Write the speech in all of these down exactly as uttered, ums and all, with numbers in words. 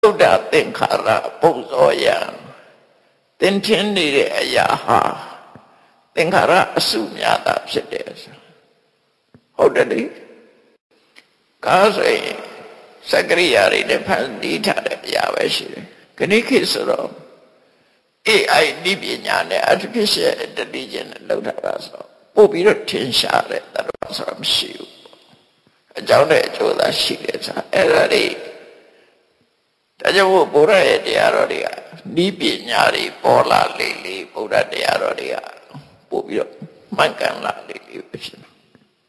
ဗုဒ္ဓသင်္ခါရပုံစောရံသင်ထင်နေတဲ့အရာဟာသင်္ခါရအစုများတာဖြစ်တယ်ဆိုဟုတ်တယ်လေကားဆိုရင်စကရိယာတွေနဲ့ဖန်တီးထားတဲ့အရာပဲရှိတယ်ခဏခေတ်ဆိုတော့ A I ဒီပညာနဲ့ artificial intelligence နဲ့လောက်ထားတာဆိုပို့ပြီးတော့ထင်ရှားတဲ့တော်ဆိုတာမရှိဘူးအကြောင်းနဲ့အကျိုးသာရှိတယ်ဆိုတာအဲ့ဒါလေးဒါကြောင့်ဘုရားရဲ့တရားတော်တွေကဒီပညာတွေပေါ်လာလေလေဘုရားတရားတော်တွေကပို့ပြီးတော့မှန်ကန်လာလေလေပဲဖြစ်တယ်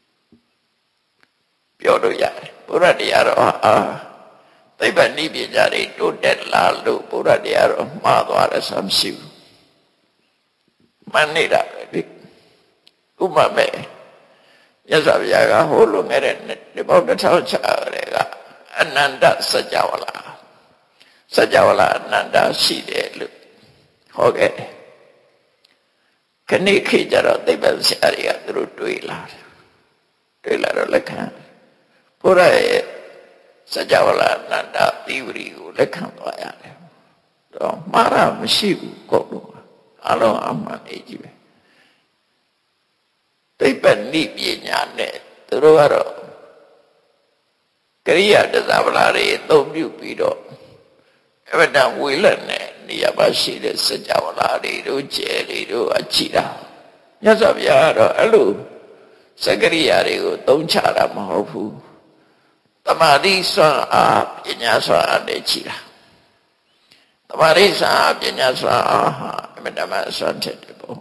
ပြောလို့ရတယ်ဘုရားတရားတော်ဟာသိပ္ပံဤပညာတွေတိုးတက်လာလို့ဘုရားတရားတော်မှားသွားတယ်ဆိုမရှိဘူးမှန်နေတာပဲဒီဥပမာပဲမြတ်စွာဘုရားကဟိုလိုငယ်တဲ့ဒီပေါင်းတစ်ထောင်ချာတွေကအနန္တစัจ java လာစัจ java လာအနန္တရှိတယ်လို့ဟောခဲ့တယ်ခဏိခေကြတော့သိပ္ပံဆရာတွေကသူတို့တွေးလာတယ်တွေးလာတော့လက်ခံဘုရားရဲ့စัจ java လာအနန္တသီဝရီကိုလက်ခံသွားရတယ်တော့မှားတာမရှိဘူးကိုယ်တော့အလုံးအမှန်နေကြီးပဲသိပ္ပံဤပညာနဲ့သူတို့ကတော့ကရိယာတသဗလာတွေအသုံးပြုပြီးတော့အဝတ္တဝေလနဲ့နေရာပါရှိတဲ့စัจ java လာတွေတို့ကျဲတွေတို့အချီတာမြတ်စွာဘုရားကတော့အဲ့လိုစကရိယာတွေကိုသုံးချတာမဟုတ်ဘူးတမာတိစွမ်းအားပညာစွမ်းအားနဲ့ချီတာတမာတိစွမ်းအားပညာစွမ်းအားဟာအမတမစွမ်းတဲ့ပေါ့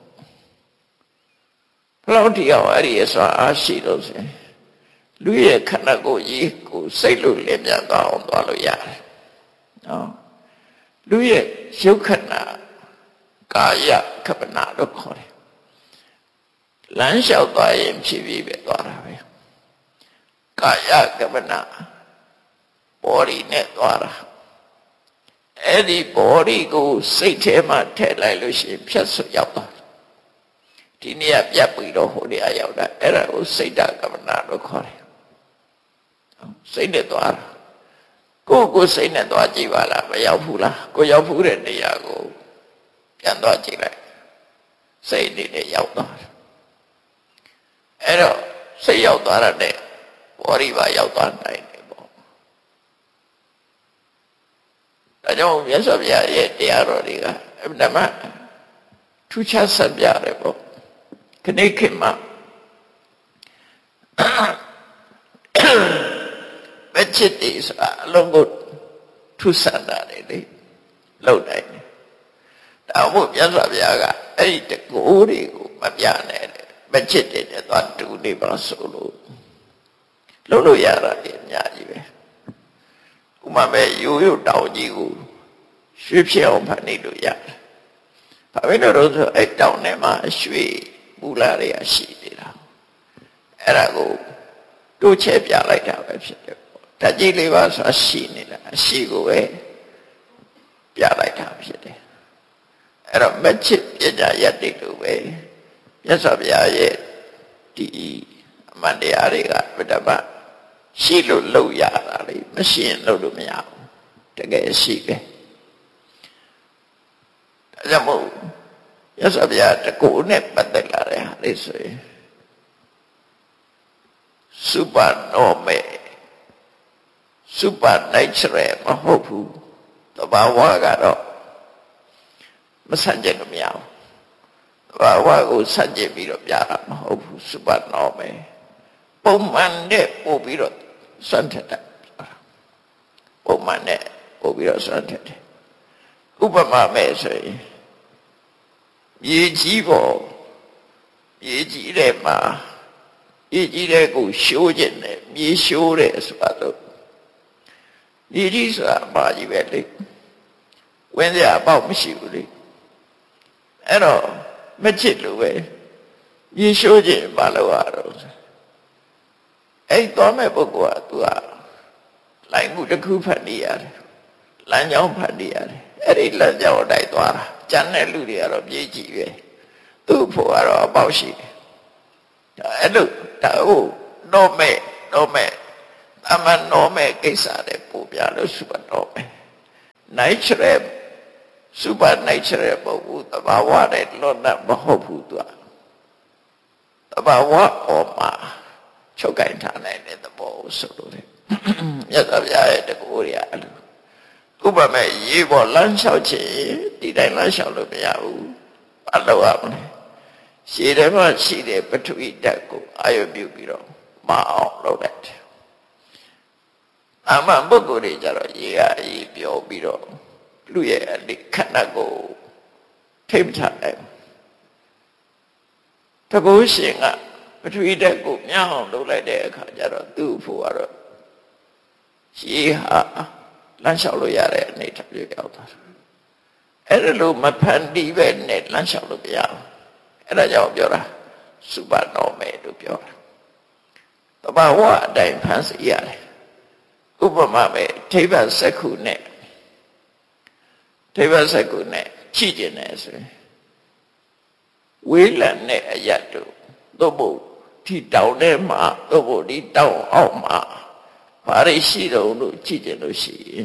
ဘလောက်တရားအဲ့ဒီစွမ်းအားရှိလို့ဆိုလူရဲ့ခန္ဓာကိုယ်ကြီးကိုစိတ်လို့လင်းမြန်သွားအောင်သွားလို့ရတယ်နော်လူရဲ့ရုပ်ခန္ဓာကာယခပနာလို့ခေါ်တယ်လမ်းလျှောက်သွားရင်ဖြစ်ပြီးပဲသွားတာပဲကာယကပနာဘောရီနဲ့သွားတာအဲ့ဒီဘောရီကိုစိတ်ထဲမှာထည့်လိုက်လို့ရှိရင်ဖြတ်ဆွရောက်သွားဒီနေ့ကပြတ်ပြီးတော့ဟိုနေရာရောက်တာအဲ့ဒါကိုစိတ်တကပနာလို့ခေါ်တယ်စိတ်နဲ့သွားတာကိုယ်ကိုစိတ်နဲ့သွားကြည့်ပါလားမရောက်ဘူးလားကိုရောက်ဘူးတဲ့နေရာကိုပြန်သွားကြည့်လိုက်စိတ်နဲ့ရောက်သွားတယ်အဲ့တော့စိတ်ရောက်သွားတဲ့ဘောရီပါရောက်သွားနိုင်တယ်ပေါ့ဒါကြောင့်မြတ်စွာဘုရားရဲ့တရားတော်တွေကအမှန်တမ်းထူးခြားဆက်ပြတယ်ပေါ့ခဏခေတ်မှာမချစ်တယ်ဆိုတာအလုံးကိုထူးဆန်းတာလေလောက်နိုင်တယ်ဒါမို့မြတ်စွာဘုရားကအဲ့ဒီတကူတွေကိုမပြနဲ့မချစ်တယ်တဲ့သွားတူနေပါဆိုလို့လုံးလို့ရတာအများကြီးပဲဥမာပဲရိုးရိုးတောင်ကြီးကိုရွှေဖြစ်အောင်ဖန်နေလို့ရတယ်ဘာဖြစ်လို့လဲဆိုအဲ့တောင်ထဲမှာရွှေပူလာတွေရှိနေတာအဲ့ဒါကိုတိုးချဲပြလိုက်တာပဲဖြစ်တယ်ဓာတ်ကြီးလေးပါဆိုတာရှိနေတာအရှိကိုပဲပြလိုက်တာဖြစ်တယ်အဲ့တော့မချစ်ပညာရတ္တိလို့ပဲမြတ်စွာဘုရားရဲ့ဒီအမှန်တရားတွေကဗတ္တပရှိလို့လုပ်ရတာလေမရှိရင်လုပ်လို့မရဘူးတကယ်ရှိတယ်ဒါကြောင့်မို့မြတ်စွာဘုရားတကူနဲ့ပတ်သက်လာတဲ့ဟာလေးဆိုရင်Supernormal Supernatural မဟုတ်ဘူးတဘာဝကတော့မဆန့်ကျင်လို့မရဘူးတဘာဝကိုဆန့်ကျင်ပြီးတော့ပြတာမဟုတ်ဘူး Supernormal ပုံမှန်နဲ့ပို့ပြီးတော့စွန့်ထက်တယ်ပုံမှန်နဲ့ပို့ပြီးတော့စွန့်ထက်တယ်ဥပမာမဲ့ဆိုရင်မြေကြီးပေါ်မြေကြီးထဲမှာမြေကြီးထဲကိုရှိုးခြင်းနဲ့မြေရှိုးတယ်ဆိုတာတော့မြေကြီးဆိုတာဘာကြီးပဲလေဝင်စရာအပေါက်မရှိဘူးလေအဲ့တော့မချစ်လို့ပဲမြေရှိုးခြင်းဘာလို့ရတော့အဲ့သွားမဲ့ပုဂ္ဂိုလ်ကသူကလိုင်မှုတစ်ခုဖတ်နေရတယ်လမ်းကြောင်းဖတ်နေရတယ်အဲ့ဒီလမ်းကြောင်းတိုက်သွားတာကျန်တဲ့လူတွေကတော့ပြေးကြည့်ပဲသူ့ဖို့ကတော့အပေါက်ရှိတယ်အဲ့လိုဒါဟုတ်တော့မဲ့တော့မဲ့အမှန်တော့မဲ့ကိစ္စတွေပို့ပြလို့ရှိပါတော့မယ် natural supernatural မဟုတ်ဘူးတဘာဝနဲ့လွတ်လပ်မဟုတ်ဘူးသူကတဘာဝအော်မှာချုပ်ကင်ထားနိုင်တဲ့သဘောကိုဆိုလို့တယ်မြတ်စွာဘုရားရဲ့တကူရအလိုဥပမာရေပေါ်လမ်းလျှောက်ခြင်းဒီတိုင်းလမ်းလျှောက်လို့မရဘူးဘာလို့ရမလဲရှည်တယ်မှရှိတဲ့ပထဝီဓာတ်ကိုအာရုံပြုပြီးတော့မအောင်လုပ်လိုက်တယ်အမှန်ပုဂ္ဂိုလ်တွေကြတော့ရေကအရေးပြောပြီးတော့လူရဲ့အလိခန္ဓာကိုထိမ့်ချလိုက်တကူရှင်ကပထဝီဓာတ်ကိုမြောင်းအောင်လုပ်လိုက်တဲ့အခါကျတော့သူ့ဖို့ကတော့ရေဟာလမ်းလျှောက်လို့ရတဲ့အနေထားမျိုးရောက်သွားတယ်အဲ့ဒါလို့မဖန်တီးပဲနဲ့လမ်းလျှောက်လို့မရဘူးအဲ့ဒါကြောင့်ပြောတာစူပါနော်မယ်လို့ပြောတာတဘာဝအတိုင်းဖန်စီရတယ်ဥပမာပဲထိဗ္ဗစက္ခုနဲ့ထိဗ္ဗစက္ခုနဲ့ကြည့်ကျင်တယ်ဆိုရင်ဝေးလံနဲ့အယတ်တို့သို့မဟုတ်ဒီတောင်ထဲမှာသို့မဟုတ်ဒီတောင်အောက်မှာဘာတွေရှိတော့လို့ကြည့်ကျင်လို့ရှိရင်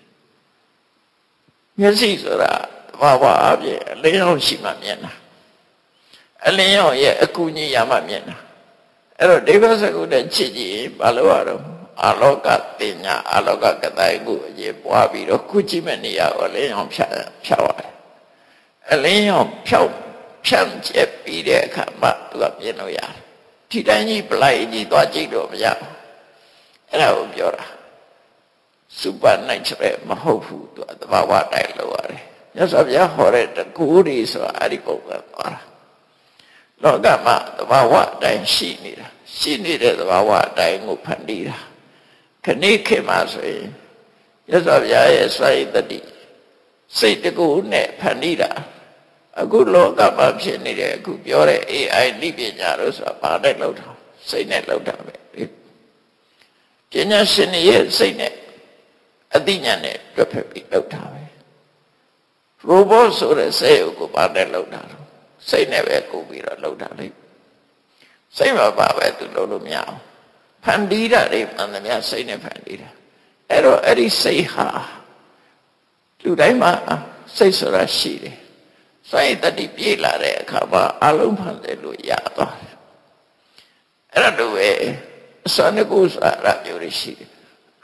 မျက်စိဆိုတာဘာဝအပြင်အလင်းရောင်ရှိမှမြင်တာအလင်းရောင်ရဲ့အကူကြီးရမှမြင်တာအဲ့တော့ဒိဗ္ဗစကုနဲ့ချစ်ကြည့်ဘာလို့ရတော့အာလောကတင်ညာအာလောကကတိုင်းကိုအရေးပွားပြီးတော့ခုကြည့်မဲ့နေရာကိုအလင်းရောင်ဖြတ်ဖြတ်ရတယ်အလင်းရောင်ဖြောက်ဖြန့်ကျက်ပြီးတဲ့အခါမှသူကမြင်လို့ရတယ်ဒီတိုင်းကြီးပလိုက်ကြီးသွားကြည့်တော့မရဘူးအဲ့ဒါကိုပြောတာစူပါနိုင်ချပဲမဟုတ်ဘူးသူသဘာဝတိုင်းလို့ရတယ်မြတ်စွာဘုရားဟောတဲ့တကူတွေဆိုတာအဲ့ဒီပုံကသွားတာလောကမှာသဘာဝတိုင်းရှိနေတာရှိနေတဲ့သဘာဝတိုင်းကိုဖန်တီးတာခဏခေတ်မှာဆိုရင်မြတ်စွာဘုရားရဲ့စွမ်းရည်တတိစိတ်တကူနဲ့ဖန်တီးတာအခုလောကမှာဖြစ်နေတဲ့အခုပြောတဲ့ A I နိပညာလို့ဆိုတာဘာနဲ့လောက်တာစိတ်နဲ့လောက်တာပဲပညာရှင်ရဲ့စိတ်နဲ့အသိဉာဏ်နဲ့တွက်ဖက်ပြီးလောက်တာပဲ robot ဆိုတဲ့စိတ်ကိုဘာနဲ့လောက်တာလဲစိတ်နဲ့ပဲကိုပြီးတော့လောက်တာလေစိတ်မှာပါပဲသူလုံးလို့မရအောင်ဖန်တီးတာတွေမှန်သမျှစိတ်နဲ့ဖန်တီးတာအဲ့တော့အဲ့ဒီစိတ်ဟာလူတိုင်းမှာစိတ်ဆိုတာရှိတယ်စိတ်တတိပြေးလာတဲ့အခါမှာအလုံးဖန်တယ်လို့ရသွားတယ်အဲ့ဒါတို့ပဲအစနကုစာရမျိုးတွေရှိတယ်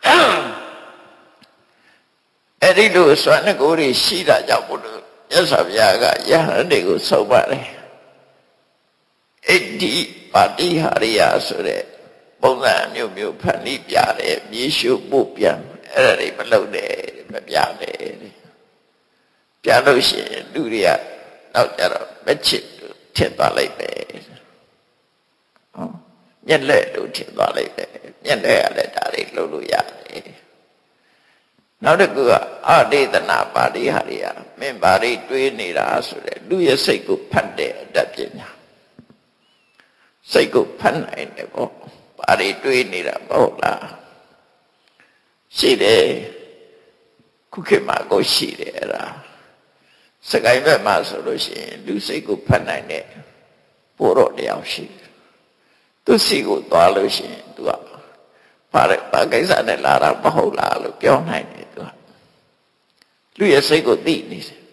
အဲ့ဒီလိုအစနကုတွေရှိတာကြောင့်ဘုလို့မြတ်စွာဘုရားကယဟန်တွေကိုဆုံးပါတယ်အဋ္ဌိပါတိဟာရိယဆိုတဲ့ပုံစံမျိုးမျိုးဖန်တီးပြတယ်မြေရှုပို့ပြန်အဲ့ဒါတွေမလုပ်နဲ့မပြနဲ့ပြလို့ရှိရင်လူတွေကနောက်ကြတော့မချစ်လို့ထင်သွားလိုက်ပဲဟောမျက်လက်လို့ထင်သွားလိုက်ပဲမျက်လက်ရတဲ့ဒါတွေလုပ်လို့ရတယ်နောက်တစ်ခုကအဒေသနာပါဠိဟာရိယမင်းပါဠိတွေးနေတာဆိုတဲ့လူရဲ့စိတ်ကိုဖတ်တဲ့အတတ်ပညာစိတ်ကိုဖတ်နိုင်တယ်ပေါ့ပါဠိတွေးနေတာမဟုတ်လားရှိတယ်ခုခေတ်မှာကိုရှိတယ်အဲ့ဒါစကိုင်းဘက်မှာဆိုလို့ရှိရင်လူစိတ်ကိုဖတ်နိုင်တဲ့ပို့တော့တရားရှိတယ်သူစိတ်ကိုသွားလို့ရှိရင်သူကဘာလဲဘာကိစ္စနဲ့လာတာမဟုတ်လားလို့ပြောနိုင်တယ်သူကလူရဲ့စိတ်ကိုသိနေတယ်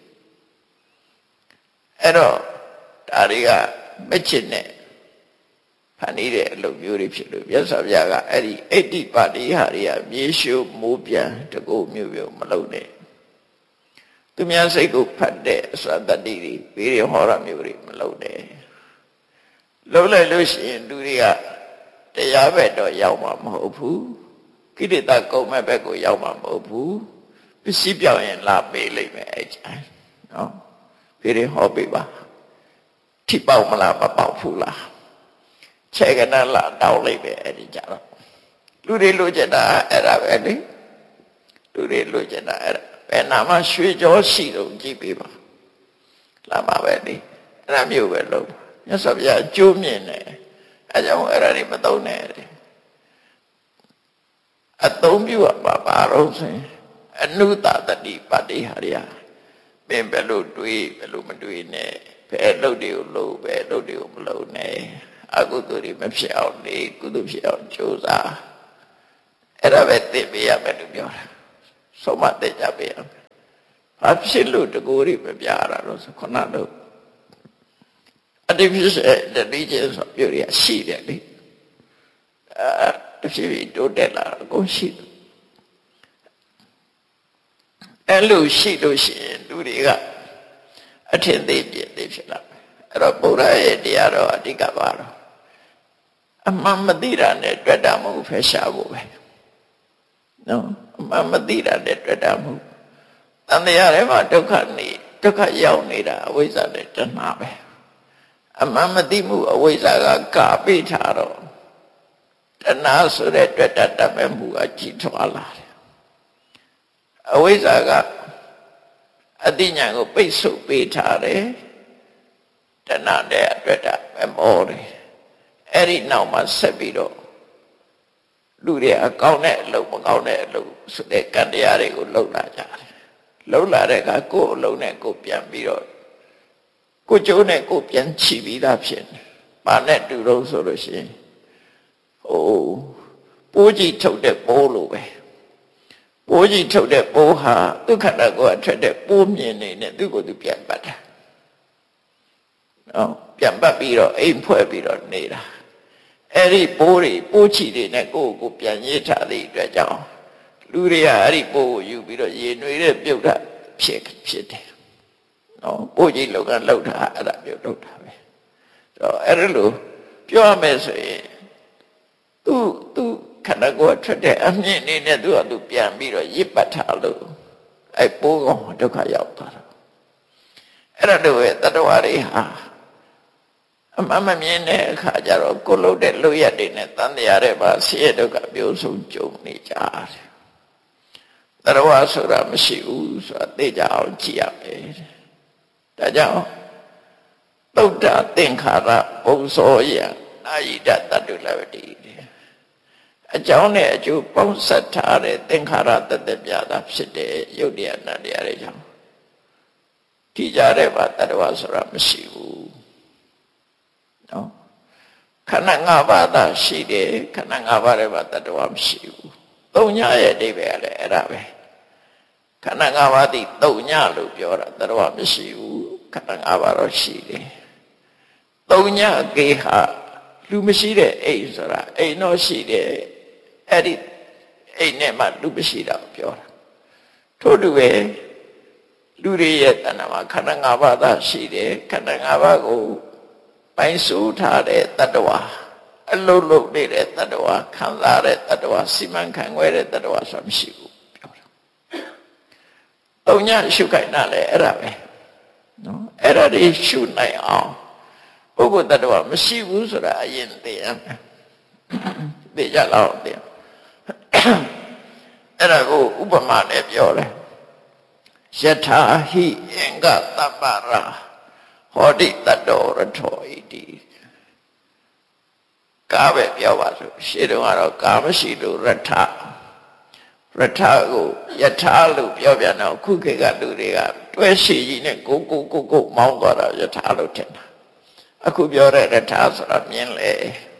အဲ့တော့ဒါတွေကမချစ်နဲ့ဖန်တီးတဲ့အလုပ်မျိုးတွေဖြစ်လို့မြတ်စွာဘုရားကအဲ့ဒီအဋ္ဌိပါတိဟာရိယမြေရှုမိုးပြန်တကူမျိုးမျိုးမလုပ်နဲ့သူများစိတ်ကိုဖတ်တဲ့အစွမ်းတတိတွေဘေးရဟောရမျိုးတွေမလုပ်နဲ့လုပ်လိုက်လို့ရှိရင်လူတွေကတရားဘက်တော့ရောက်မှာမဟုတ်ဘူးကိလေသာကုန်မဲ့ဘက်ကိုရောက်မှာမဟုတ်ဘူးပစ္စည်းပြောင်းရင်လာပေးလိမ့်မယ်အဲ့ကျနော်ဘေးရဟောပေးပါထိပေါက်မလားမပေါက်ဘူးလားခြေကနလာတောင်းလိုက်ပဲအဲ့ဒီကြတော့လူတွေလိုချင်တာအဲ့ဒါပဲလေလူတွေလိုချင်တာအဲ့ဒါဘယ်နာမှရွှေကြောရှိတော့ကြည့်ပေးပါလာပါပဲလေအဲ့ဒါမျိုးပဲလို့မြတ်စွာဘုရားအကျိုးမြင်တယ်အဲကြောင့်အဲ့ဒါတွေမသုံးနဲ့အသုံးပြုပါပါတော့ဆိုရင်အနုတတတိပတိဟာရိယမင်းဘယ်လိုတွေးဘယ်လိုမတွေးနဲ့ဘယ်လုပ်တွေကိုလုပ်ဘယ်လုပ်တွေကိုမလုပ်နဲ့အကုသိုလ်တွေမဖြစ်အောင်နေကုသိုလ်ဖြစ်အောင်ကြိုးစားအဲ့ဒါပဲသိပေးရမယ်လို့ပြောတာဆုံးမသိကြပေးရမယ်ဘာဖြစ်လို့တကူတွေမပြရတာလို့ဆိုခုနတော့ artificial intelligence ဆိုပြောရရှိတယ်လေအဲတဖြည်းဖြည်းတိုးတက်လာအကုန်ရှိတယ်အဲ့လိုရှိလို့ရှိရင်လူတွေကအထင်သေးပြည့်သေးဖြစ်လာမယ်အဲ့တော့ဘုရားရဲ့တရားတော်အဓိကပါတော့အမှန်မသိတာနဲ့တွေ့တာမဟုတ်ဖယ်ရှားဖို့ပဲနော်အမှန်မသိတာနဲ့တွေ့တာမဟုတ်တန်တရားထဲမှာဒုက္ခနေဒုက္ခရောက်နေတာအဝိဇ္ဇာနဲ့တဏှာပဲအမှန်မသိမှုအဝိဇ္ဇာကကာပိထားတော့တဏှာဆိုတဲ့တွေ့တာတမဲ့မှုအကြည့်ထွားလာတယ်အဝိဇ္ဇာကအတိညာကိုပိတ်ဆို့ပေးထားတယ်တဏှာနဲ့တွေ့တာမမောတယ်အဲ့ဒီနောက်မှာဆက်ပြီးတော့လူတွေအကောင်းတဲ့အလုပ်မကောင်းတဲ့အလုပ်ဆိုတဲ့ကံတရားတွေကိုလှုပ်လာကြတယ်လှုပ်လာတဲ့အခါကိုယ်အလုံးနဲ့ကိုယ်ပြန်ပြီးတော့ကိုယ်ကျိုးနဲ့ကိုယ်ပြန်ချီပြီးသားဖြစ်တယ်။ဘာနဲ့တူတော့ဆိုလို့ရှိရင်ဟိုပိုးကြီးထုတ်တဲ့ပိုးလိုပဲပိုးကြီးထုတ်တဲ့ပိုးဟာဒုက္ခတာကိုအထွက်တဲ့ပိုးမြင်နေနဲ့သူ့ကိုယ်သူပြန်ပတ်တာ။နော်ပြန်ပတ်ပြီးတော့အိမ်ဖွဲ့ပြီးတော့နေတာအဲ့ဒီပိုးတွေပိုးချီတွေနဲ့ကိုယ့်ကိုပြန်ရေးထားတဲ့အတွက်ကြောင့်လူတွေကအဲ့ဒီပိုးကိုယူပြီးတော့ရေနွေတဲ့ပြုတ်တာဖြစ်ဖြစ်တယ်နော်ပိုးကြီးလောကလောက်တာအဲ့ဒါပြုတ်လောက်တာပဲတော့အဲ့ဒါလို့ပြောရမယ်ဆိုရင်သူ့သူ့ခန္ဓာကိုယ်ထွက်တဲ့အမြင့်နေနဲ့သူ့အတူပြန်ပြီးတော့ရစ်ပတ်ထားလို့အဲ့ပိုးကောင်ဒုက္ခရောက်သွားတာအဲ့ဒါတို့ရဲ့တတ္တဝါတွေဟာအမှန်မမြင်တဲ့အခါကျတော့ကိုလို့တဲ့လူရက်တွေနဲ့တန်တရားတွေပါဆင်းရဲဒုက္ခပြောဆုံးကြုံနေကြတယ်။တရားဝါဆိုတာမရှိဘူးဆိုတာသိကြအောင်ကြည့်ရမယ်။ဒါကြောင့်သုဒ္ဓသင်္ခါရပုံစောယနာယိတတတုလဝတိအကြောင်းနဲ့အကျိုးပေါင်းစပ်ထားတဲ့သင်္ခါရတသက်ပြတာဖြစ်တဲ့ယုတ်တရားနာတရားတွေကြောင့်ဒီကြတဲ့ပါတရားဝါဆိုတာမရှိဘူးနော်ခန္ဓာ၅ပါးသာရှိတယ်ခန္ဓာ၅ပါးရဲ့ဘာတတ္တဝါမရှိဘူးသုံးညရဲ့အဓိပ္ပာယ်လည်းအဲ့ဒါပဲခန္ဓာ၅ပါးသည်သုံးညလို့ပြောတာတတ္တဝါမရှိဘူးခန္ဓာ၅ပါးတော့ရှိတယ်သုံးညကေဟာလူမရှိတဲ့အိမ်ဆိုတာအိမ်တော့ရှိတယ်အဲ့ဒီအိမ်နဲ့မှလူမရှိတာပြောတာထို့တူပဲလူတွေရဲ့တဏ္ဍာမှာခန္ဓာ၅ပါးသာရှိတယ်ခန္ဓာ၅ပါးကိုပိုင်ဆိုးထားတဲ့တတ္တဝါအလုံးလုံးနေတဲ့တတ္တဝါခံစားတဲ့တတ္တဝါစီမံခန့်ခွဲတဲ့တတ္တဝါဆိုတာမရှိဘူးပြောတာ။သုံးညရှုခိုင်းတာလေအဲ့ဒါပဲနော်အဲ့ဒါတွေရှုနိုင်အောင်ပုဂ္ဂိုလ်တ attva မရှိဘူးဆိုတာအရင်သိရမယ်သိကြလောက်သိအဲ့ဒါကိုဥပမာနဲ့ပြောတယ်ယထာဟိအင်္ဂတပ္ပရာဟောတိတတောရထောဣတိကားပဲပြောပါစို့ရှေ့တုန်းကတော့ကာမရှိလို့ရထရထကိုယထာလို့ပြောပြန်တော့ခုခေတ်ကလူတွေကတွဲရှိကြီးနဲ့ကိုကိုကိုကိုမောင်းသွားတာယထာလို့ထင်တာအခုပြောတဲ့ရထဆိုတာမြင်လေ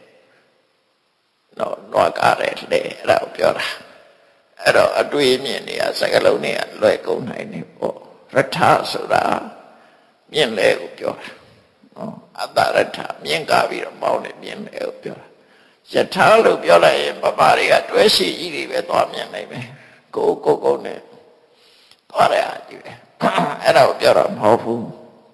တော့နွားကားတယ်လေအဲ့ဒါကိုပြောတာအဲ့တော့အတွေ့အမြင်တွေကစကားလုံးတွေကလွယ်ကုန်နိုင်နေပေါ့ရထဆိုတာမြင်လေကိုပြောတာနော်အတ္တရထမြင်ကားပြီးတော့မောင်းနေမြင်လေကိုပြောတာယထာလို့ပြောလိုက်ရင်ပပတွေကတွဲရှိကြီးတွေပဲသွားမြင်နိုင်မယ်ကိုကိုကိုနဲ့သွားရအကြည့်ပဲအဲ့ဒါကိုပြောတော့မဟုတ်ဘူး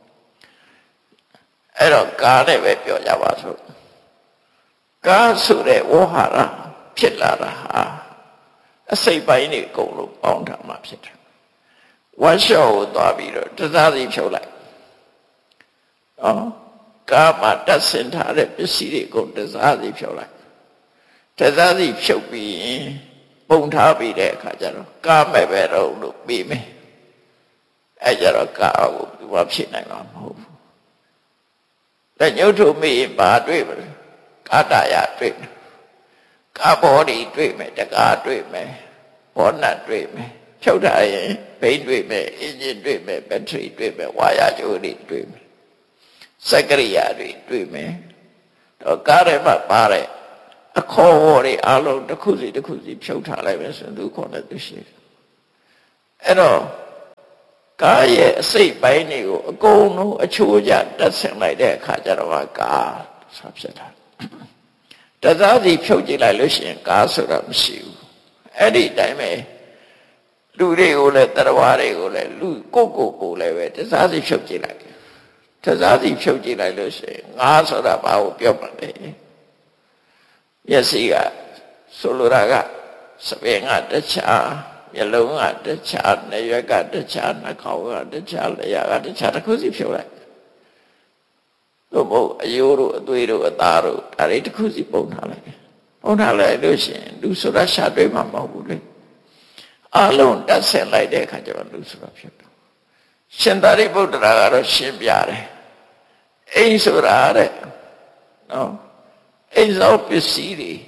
အဲ့တော့ကားနဲ့ပဲပြောကြပါစို့ကားဆိုတဲ့ဝဟာရဖြစ်လာတာဟာအစိတ်ပိုင်းတွေအကုန်လုံးပေါင်းထားမှဖြစ်တယ်ဝါရှော့ကိုသွားပြီးတော့တစားစီဖြုတ်လိုက်နော်ကားမှာတက်ဆင်ထားတဲ့ပစ္စည်းတွေအကုန်တစားစီဖြုတ်လိုက်တစားစီဖြုတ်ပြီးရင်ပုံထားပြီးတဲ့အခါကျတော့ကားမဲ့ပဲတော့လို့ပြီးမယ်အဲ့ကြတော့ကားကိုသူမဖြစ်နိုင်မှာမဟုတ်ဘူးလက်ညှိုးထိုးမိရင်ဘာတွေ့မလဲကာတရတွေ့မယ်ကာဘောဒီတွေ့မယ်တကားတွေ့မယ်ဘောနတ်တွေ့မယ်ဖြုတ်ထားရင်ဘိန်းတွေ့မယ်အင်ဂျင်တွေ့မယ်ဘက်ထရီတွေ့မယ်ဝါယာကြိုးတွေတွေ့မယ်စက်ကရိယာတွေတွေ့မယ်တော့ကားထဲမှာပါတဲ့အခေါ်တွေအလုံးတစ်ခုစီတစ်ခုစီဖြုတ်ထားလိုက်မယ်ဆိုရင်သူခေါ်တဲ့သူရှိအဲ့တော့ကားရဲ့အစိတ်ပိုင်းတွေကိုအကုန်လုံးအချိုးကျတက်ဆင်လိုက်တဲ့အခါကျတော့ကားဆိုဖြစ်တာတစားစီဖြုတ်ကြည့်လိုက်လို့ရှိရင်ကားဆိုတာမရှိဘူးအဲ့ဒီတိုင်းပဲလူတွေကိုလည်းတရဝါတွေကိုလည်းလူကိုကိုကိုလည်းပဲတစားစီဖြုတ်ကြည့်လိုက်တစားစီဖြုတ်ကြည့်လိုက်လို့ရှိရင်ငါဆိုတာဘာကိုပြောမှလဲမျက်စိကဆိုလိုတာကစပင်ကတခြားမျက်လုံးကတခြားနေရွက်ကတခြားနှာခေါင်းကတခြားလျှာကတခြားတစ်ခုစီဖြုတ်လိုက်တို့မို့အယိုးတို့အသွေးတို့အသားတို့ဒါတွေတစ်ခုစီပုံထားလိုက်ပုံထားလိုက်လို့ရှိရင်လူဆိုတာရှာတွေ့မှာမဟုတ်ဘူးလေအလုံးတက်ဆက်လိုက်တဲ့အခါကျတော့လူဆိုတာဖြစ်တော့ရှင်သာရိပုတ္တရာကတော့ရှင်းပြတယ်အိမ်ဆိုတာတဲ့နော်အိမ်သောပစ္စည်းတွေ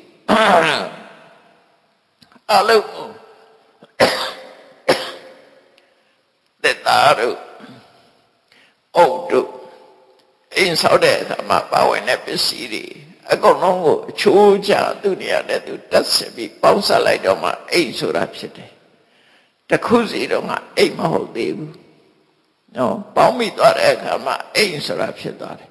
အလုံးတဲ့တာတို့အုတ်တို့အိမ်ဆောက်တဲ့အခါမှာပါဝင်တဲ့ပစ္စည်းတွေအကုန်လုံးကိုအချိုးချသူ့နေရာနဲ့သူတက်ဆက်ပြီးပေါင်းစပ်လိုက်တော့မှအိမ်ဆိုတာဖြစ်တယ်တခုစီတော့မှအိမ်မဟုတ်သေးဘူးနော်ပေါင်းမိသွားတဲ့အခါမှာအိမ်ဆိုတာဖြစ်သွားတယ်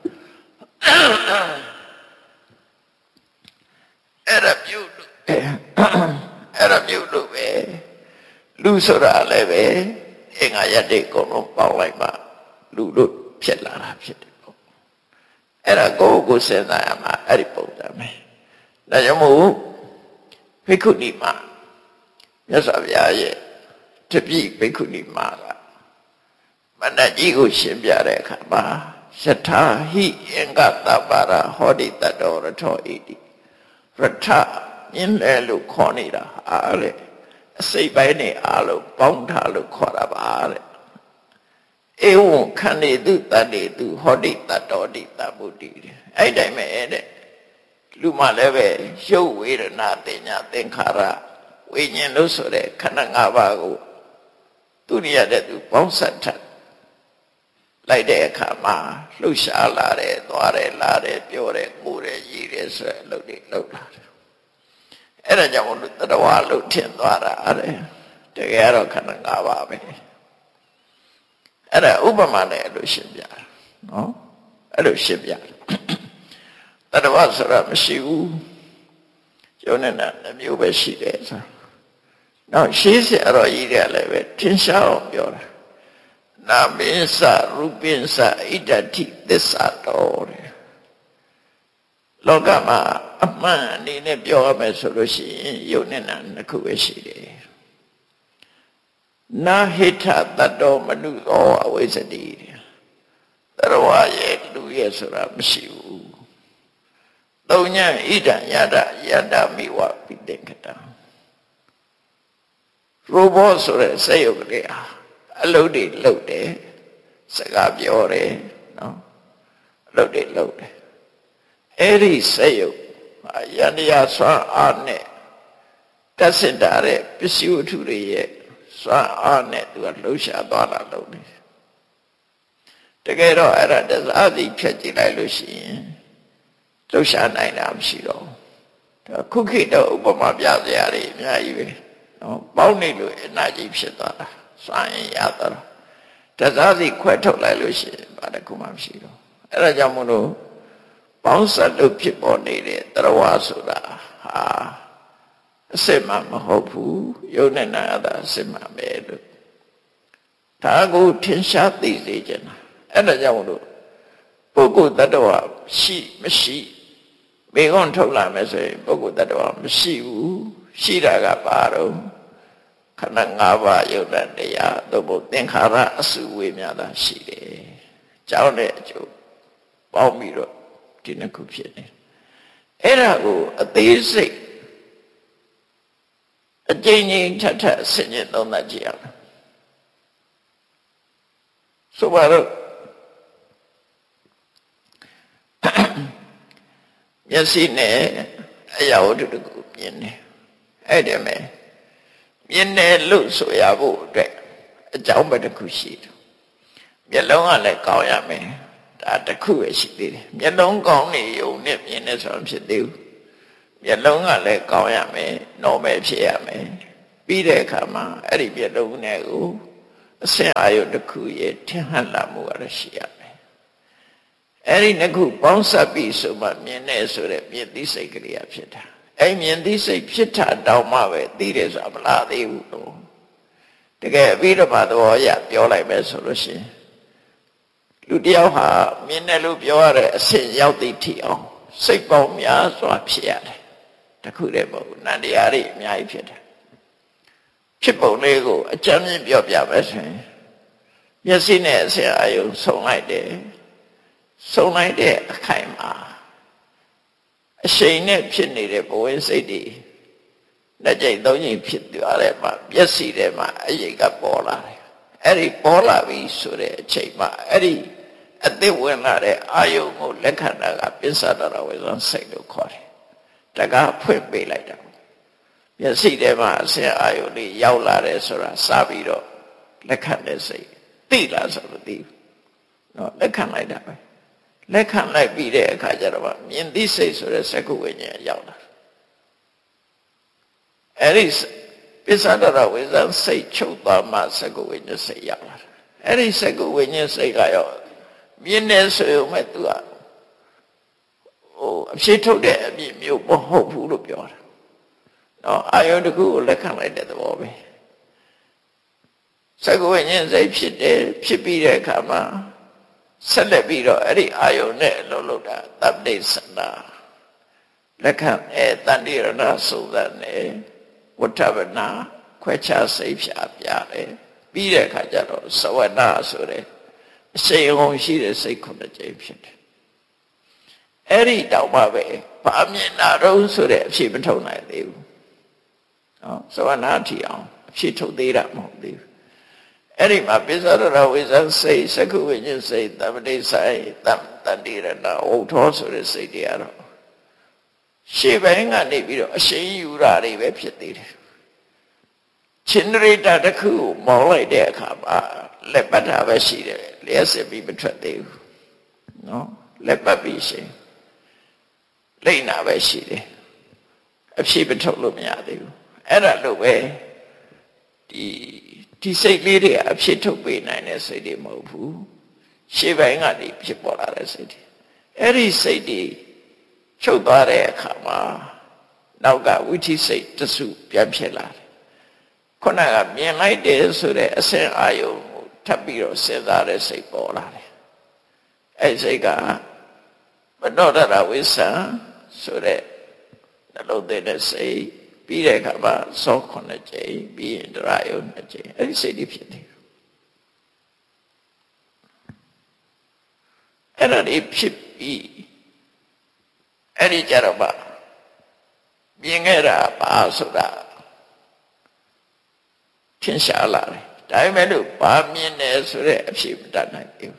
အဲ့ဒါပြုလို့အဲ့ဒါပြုလို့ပဲလူဆိုတာလည်းပဲအင်္ဂါရတဲ့အကုန်လုံးပေါင်းလိုက်မှလူတို့ဖြစ်လာတာဖြစ်တယ်ပေါ့အဲ့ဒါကိုယ်ကိုစဉ်းစားရမှာအဲ့ဒီပုံစံပဲဒါကြောင့်မို့ဘိက္ခုနီမမြတ်စွာဘုရားရဲ့တပည့်ဘိက္ခုနီမကမဏ္ဍကြီးကိုရှင်းပြတဲ့အခါမှာယထာဟိအင်္ဂတပါရဟောတိတတောရထောဣတိရထမြင်တယ်လို့ခေါ်နေတာအားလေအစိတ်ပိုင်းနဲ့အားလုံးပေါင်းထားလို့ခေါ်တာပါတဲ့ဧဝံခန္ဓေတုတတ္တေတုဟောတိတတောတိတဗုဒ္ဓိအဲ့တိုင်းပဲတဲ့လူမှလည်းပဲရုပ်ဝေဒနာတင်ညာသင်္ခါရဝိညာဉ်လို့ဆိုတဲ့ခန္ဓာ၅ပါးကိုသူရရတဲ့သူပေါင်းစပ်ထားလိုက်တဲ့အခါမှာလှုပ်ရှားလာတယ်သွားတယ်လာတယ်ပြောတယ်ငိုတယ်ရည်တယ်ဆိုတဲ့အလုပ်တွေလုပ်လာတယ်အဲ့ဒါကြောင့်မို့တတဝါလို့ထင်သွားတာတဲ့တကယ်တော့ခန္ဓာ၅ပါးပဲအဲ့ဒါဥပမာနဲ့အဲ့လိုရှင်းပြတာနော်အဲ့လိုရှင်းပြတတဝါဆိုတာမရှိဘူးကျုံနေတာမျိုးပဲရှိတယ်ဆိုတော့ရှင်းစရာတော့ရည်တယ်လည်းပဲထင်ရှားအောင်ပြောတာနာမေသရူပိသဣဒ္ဓတိသစ္စာတော်တဲ့လောကမှာအမှန်အနေနဲ့ပြောရမယ်ဆိုလို့ရှိရင်ယုတ်နဲ့နာနှစ်ခုပဲရှိတယ်နာဟိထတတ္တောမနုသောအဝိဇ္ဇတိတရဝရဲ့လူရဲ့ဆိုတာမရှိဘူးသုံးညဣဒံယတယတမိဝပိတေကတံရောဘောဆိုတဲ့စက်ရုပ်ကလေးဟာအလုပ်တွေလုပ်တယ်စကားပြောတယ်နော်အလုပ်တွေလုပ်တယ်အဲ့ဒီစက်ရုပ်ယန္တရားဆွမ်းအားနဲ့တက်စင်တာတဲ့ပစ္စည်းဝတ္ထုတွေရဲ့ဆွမ်းအားနဲ့သူကလှုပ်ရှားသွားတာလုပ်တယ်တကယ်တော့အဲ့ဒါတစားစီဖြတ်ကြည့်လိုက်လို့ရှိရင်လှုပ်ရှားနိုင်တာမရှိတော့ဘူးခုခေတ်တော့ဥပမာပြစရာတွေအများကြီးပဲနော်ပေါင်းနေလို့အနာကြီးဖြစ်သွားတာစွမ်းရင်ရတော့တစားစီခွဲထုတ်လိုက်လို့ရှိရင်ဘာတခုမှမရှိတော့အဲ့ဒါကြောင့်မို့လို့ပေါင်းစပ်လို့ဖြစ်ပေါ်နေတဲ့တရဝဆိုတာဟာအစစ်မှမဟုတ်ဘူးယုံနဲ့နာတာအစစ်မှပဲလို့ဒါကိုထင်ရှားသိစေချင်တာအဲ့ဒါကြောင့်မို့လို့ပုဂ္ဂိုလ်တ attva ရှိမရှိဘေကွန်ထုတ်လာမယ်ဆိုရင်ပုဂ္ဂိုလ်တ attva မရှိဘူးရှိတာကဘာတော့ခန္ဓာ၅ပါးယုတ်တဲ့တရားသို့မဟုတ်သင်္ခါရအစုဝေများတာရှိတယ်။ကြောင်းတဲ့အကျိုးပေါင်းပြီးတော့ဒီနှစ်ခုဖြစ်နေ။အဲ့ဒါကိုအသေးစိတ်အကျဉ်းချင်းထပ်ထပ်ဆင်ခြင်သုံးသပ်ကြည့်ရအောင်။ဆိုပါတော့မျက်စိနဲ့အရာဝတ္ထုတခုမြင်တယ်။အဲ့ဒီမဲ့မြင်တယ်လို့ဆိုရဖို့အတွက်အကြောင်းပဲတစ်ခုရှိတယ်မျက်လုံးကလည်းကောင်းရမယ်ဒါတစ်ခုပဲရှိသေးတယ်မျက်လုံးကောင်းနေုံနဲ့မြင်နေဆိုဖြစ်သေးဘူးမျက်လုံးကလည်းကောင်းရမယ် normal ဖြစ်ရမယ်ပြီးတဲ့အခါမှာအဲ့ဒီမျက်လုံးနဲ့ကိုအစဉ်အာယုတစ်ခုရဲ့ထင်ဟပ်လာမှုကတော့ရှိရမယ်အဲ့ဒီနှစ်ခုပေါင်းစပ်ပြီးဆိုမှမြင်နေဆိုတဲ့မြင်သိစိတ်ကလေးကဖြစ်တာအဲ့မြင်သိစိတ်ဖြစ်တာတောင်မှပဲသိတယ်ဆိုတာမလားသေးဘူးလို့တကယ်ပြီးတော့မှသဘောရပြောလိုက်မယ်ဆိုလို့ရှိရင်လူတယောက်ဟာမြင်တယ်လို့ပြောရတဲ့အဆင့်ရောက်သိထီအောင်စိတ်ပေါင်းများစွာဖြစ်ရတယ်တခုတည်းမဟုတ်ဘူးနန္တရားတွေအများကြီးဖြစ်တယ်ဖြစ်ပုံလေးကိုအကြမ်းမြင်ပြောပြမယ်ဆိုရင်မျက်စိနဲ့အဆင်အာရုံဆုံလိုက်တယ်ဆုံလိုက်တဲ့အခိုင်မှာအရှိန်နဲ့ဖြစ်နေတဲ့ဘဝစိတ်တွေလက်ကျိတ်သုံးချိန်ဖြစ်သွားတယ်မှာမျက်စိထဲမှာအရိပ်ကပေါ်လာတယ်အဲ့ဒီပေါ်လာပြီဆိုတဲ့အချိန်မှာအဲ့ဒီအသစ်ဝင်လာတဲ့အာယုံကိုလက်ခံတာကပစ္ဆဒရဝေဇံစိတ်လို့ခေါ်တယ်တကားဖွင့်ပေးလိုက်တာမျက်စိထဲမှာအဆင်အာယုန်လေးရောက်လာတယ်ဆိုတာစပြီးတော့လက်ခံတဲ့စိတ်သိလားဆိုတော့သိနော်လက်ခံလိုက်တာပဲလက်ခံလိုက်ပြီးတဲ့အခါကျတော့မြင်သိစိတ်ဆိုတဲ့စက္ခုဝိညာဉ်ရောက်လာအဲ့ဒီပစ္ဆဒရဝေဇံစိတ်ချုပ်သွားမှစက္ခုဝိညာဉ်စိတ်ရောက်လာအဲ့ဒီစက္ခုဝိညာဉ်စိတ်ကရောမြင်နေဆိုရင်မဲ့သူကဟိုအဖြစ်ထုတ်တဲ့အမြင်မျိုးမဟုတ်ဘူးလို့ပြောတာနော်အာယုန်တစ်ခုကိုလက်ခံလိုက်တဲ့သဘောပဲစက္ခုဝိညာဉ်စိတ်ဖြစ်တယ်ဖြစ်ပြီးတဲ့အခါမှာဆက်လက်ပြီးတော့အဲ့ဒီအာယုန်နဲ့အလုံးလုံးတာတပ္ပိစနာလက်ခံအဲတန်တိရဏစုံစမ်းတယ်ဝဋ္ဌဗနာခွဲခြားစိတ်ဖြာပြတယ်ပြီးတဲ့အခါကျတော့သဝနာဆိုတဲ့အရှိန်ဟုန်ရှိတဲ့စိတ်ခုနှစ်ကြိမ်ဖြစ်တယ်အဲ့ဒီတောင်မှပဲဘာမြင်တာတော့ဆိုတဲ့အဖြစ်မထုတ်နိုင်သေးဘူးနော်သဝနာထီအောင်အဖြစ်ထုတ်သေးတာမဟုတ်သေးဘူးအဲ့ဒီမှာပစ္ဆဒရဝေဇံစိတ်စက္ခုဝိညာဉ်စိတ်တပ္ပတိဆိုင်တမ္တန္တိရဏဝုထောဆိုတဲ့စိတ်တွေကတော့ရှေ့ပိုင်းကနေပြီးတော့အရှိန်ယူတာတွေပဲဖြစ်သေးတယ်ချင်းရိတာတစ်ခုကိုမောင်းလိုက်တဲ့အခါမှာလက်ပတ်တာပဲရှိတယ်လျှက်စစ်ပြီးမထွက်သေးဘူးနော်လက်ပတ်ပြီးရှင်လိမ့်တာပဲရှိတယ်အဖြစ်မထုတ်လို့မရသေးဘူးအဲ့ဒါလို့ပဲဒီဒီစိတ်လေးတွေအဖြစ်ထုတ်ပေးနိုင်တဲ့စိတ်တွေမဟုတ်ဘူးရှေ့ပိုင်းကနေဖြစ်ပေါ်လာတဲ့စိတ်တွေအဲ့ဒီစိတ်တွေချုပ်သွားတဲ့အခါမှာနောက်ကဝိသိစိတ်တစုပြန်ဖြစ်လာတယ်ခုနကမြင်လိုက်တယ်ဆိုတဲ့အစဉ်အာယုံကိုထပ်ပြီးတော့စဉ်းစားတဲ့စိတ်ပေါ်လာတယ်အဲ့စိတ်ကမနောဒရဝိသံဆိုတဲ့နှလုံးသွင်းတဲ့စိတ်ပြီးတဲ့အခါမှာသောခုနှစ်ကြိမ်ပြီးရင်ဒရာယုံနှစ်ကြိမ်အဲ့ဒီစိတ်တွေဖြစ်တယ်အဲ့ဒါတွေဖြစ်ပြီးအဲ့ဒီကြတော့မှမြင်ခဲ့တာပါဆိုတာထင်ရှားလာတယ်ဒါပေမဲ့လို့ဘာမြင်တယ်ဆိုတဲ့အဖြစ်မတတ်နိုင်ဘူး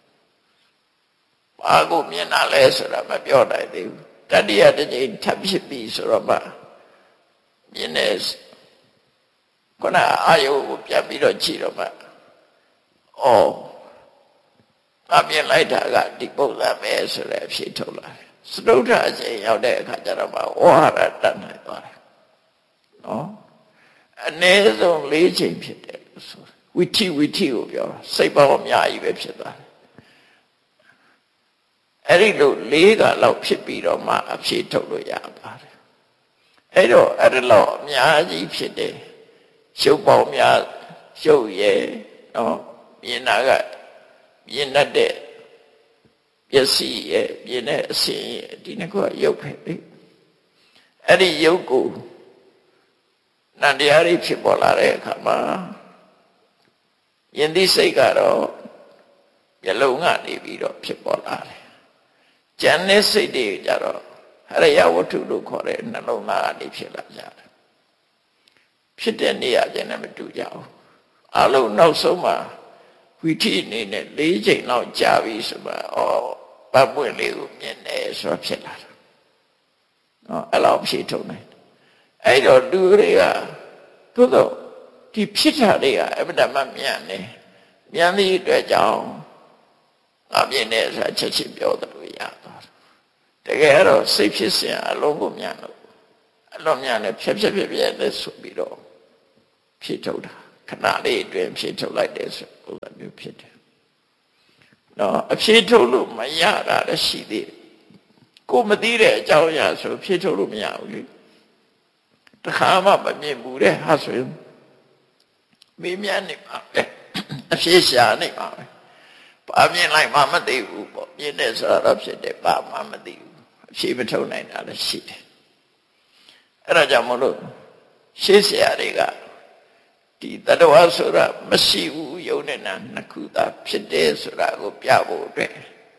ဘာကိုမြင်တာလဲဆိုတာမပြောနိုင်သေးဘူးတတိယတစ်ကြိမ်ထပ်ဖြစ်ပြီးဆိုတော့မှမြင်တယ်ခုနအာယုကိုပြန်ပြီးတော့ကြည့်တော့မှဩအမြင်လိုက်တာကဒီပုံစံပဲဆိုတဲ့အဖြစ်ထုတ်လာတယ်စတုထအချိန်ရောက်တဲ့အခါကျတော့မှဝါရတတ်နိုင်သွားတယ်နော်အနည်းဆုံး၄ချိန်ဖြစ်တယ်ဆိုဝိထိဝိထိကိုပြောစိတ်ပေါင်းအများကြီးပဲဖြစ်သွားတယ်အဲ့ဒီလို၄ကလောက်ဖြစ်ပြီးတော့မှအဖြစ်ထုတ်လို့ရပါတယ်အဲ့တော့အဲ့ဒါလောက်အများကြီးဖြစ်တယ်ရုပ်ပေါင်းများရုပ်ရဲ့နော်မြင်တာကမြင်တတ်တဲ့ပစ္စည်းရဲ့မြင်တဲ့အစဉ်ရဲ့ဒီနှစ်ခုကရုပ်ပဲလေအဲ့ဒီရုပ်ကိုနန္တရားတွေဖြစ်ပေါ်လာတဲ့အခါမှာယဉ်သိစိတ်ကတော့မျက်လုံးကနေပြီးတော့ဖြစ်ပေါ်လာတယ်ဉာဏ်နဲ့စိတ်တွေကြတော့ဟရိယဝတ္ထုလို့ခေါ်တဲ့နှလုံးသားကနေဖြစ်လာကြတယ်ဖြစ်တဲ့နေရာချင်းနဲ့မတူကြဘူးအလုံးနောက်ဆုံးမှာဝိထိအနေနဲ့၄ချိန်လောက်ကြာပြီဆိုမှဩပတ်ပွင့်လေးကိုမြင်တယ်ဆိုတော့ဖြစ်လာတာနော်အဲ့လောက်ဖြစ်ထုံနေအဲ့တော့လူတွေကသို့တော့ဒီဖြစ်တာတွေကအမှန်တမ်းမြန်နေမြန်သည့်အတွက်ကြောင့်အပြင်းနဲ့ဆိုချက်ချင်းပြောတယ်လို့ရသွားတယ်တကယ်တော့စိတ်ဖြစ်စဉ်အလုံးကိုမြန်လို့အလုံးမြန်နဲ့ဖြက်ဖြက်ဖြက်ဖြက်နဲ့ဆိုပြီးတော့ဖြစ်ထုတ်တာခဏလေးအတွင်းဖြေထုတ်လိုက်တယ်ဆိုဥပ္ပမျိုးဖြစ်တယ်နော်အဖြေထုတ်လို့မရတာလည်းရှိသေးတယ်ကိုမသိတဲ့အကြောင်းအရာဆိုဖြေထုတ်လို့မရဘူးလေတခါမှမမြင်ဘူးတဲ့ဟာဆိုရင်မေးမြန်းနေပါပဲအဖြေရှာနေပါပဲဘာမြင်လိုက်မှမသိဘူးပေါ့မြင်တယ်ဆိုတော့ဖြစ်တယ်ဘာမှမသိဘူးအဖြေမထုတ်နိုင်တာလည်းရှိတယ်အဲ့ဒါကြောင့်မလို့ရှေးဆရာတွေကဒီတတဝါဆိုတာမရှိဘူးယုံနဲ့နာနှစ်ခုသာဖြစ်တယ်ဆိုတာကိုပြဖို့အတွက်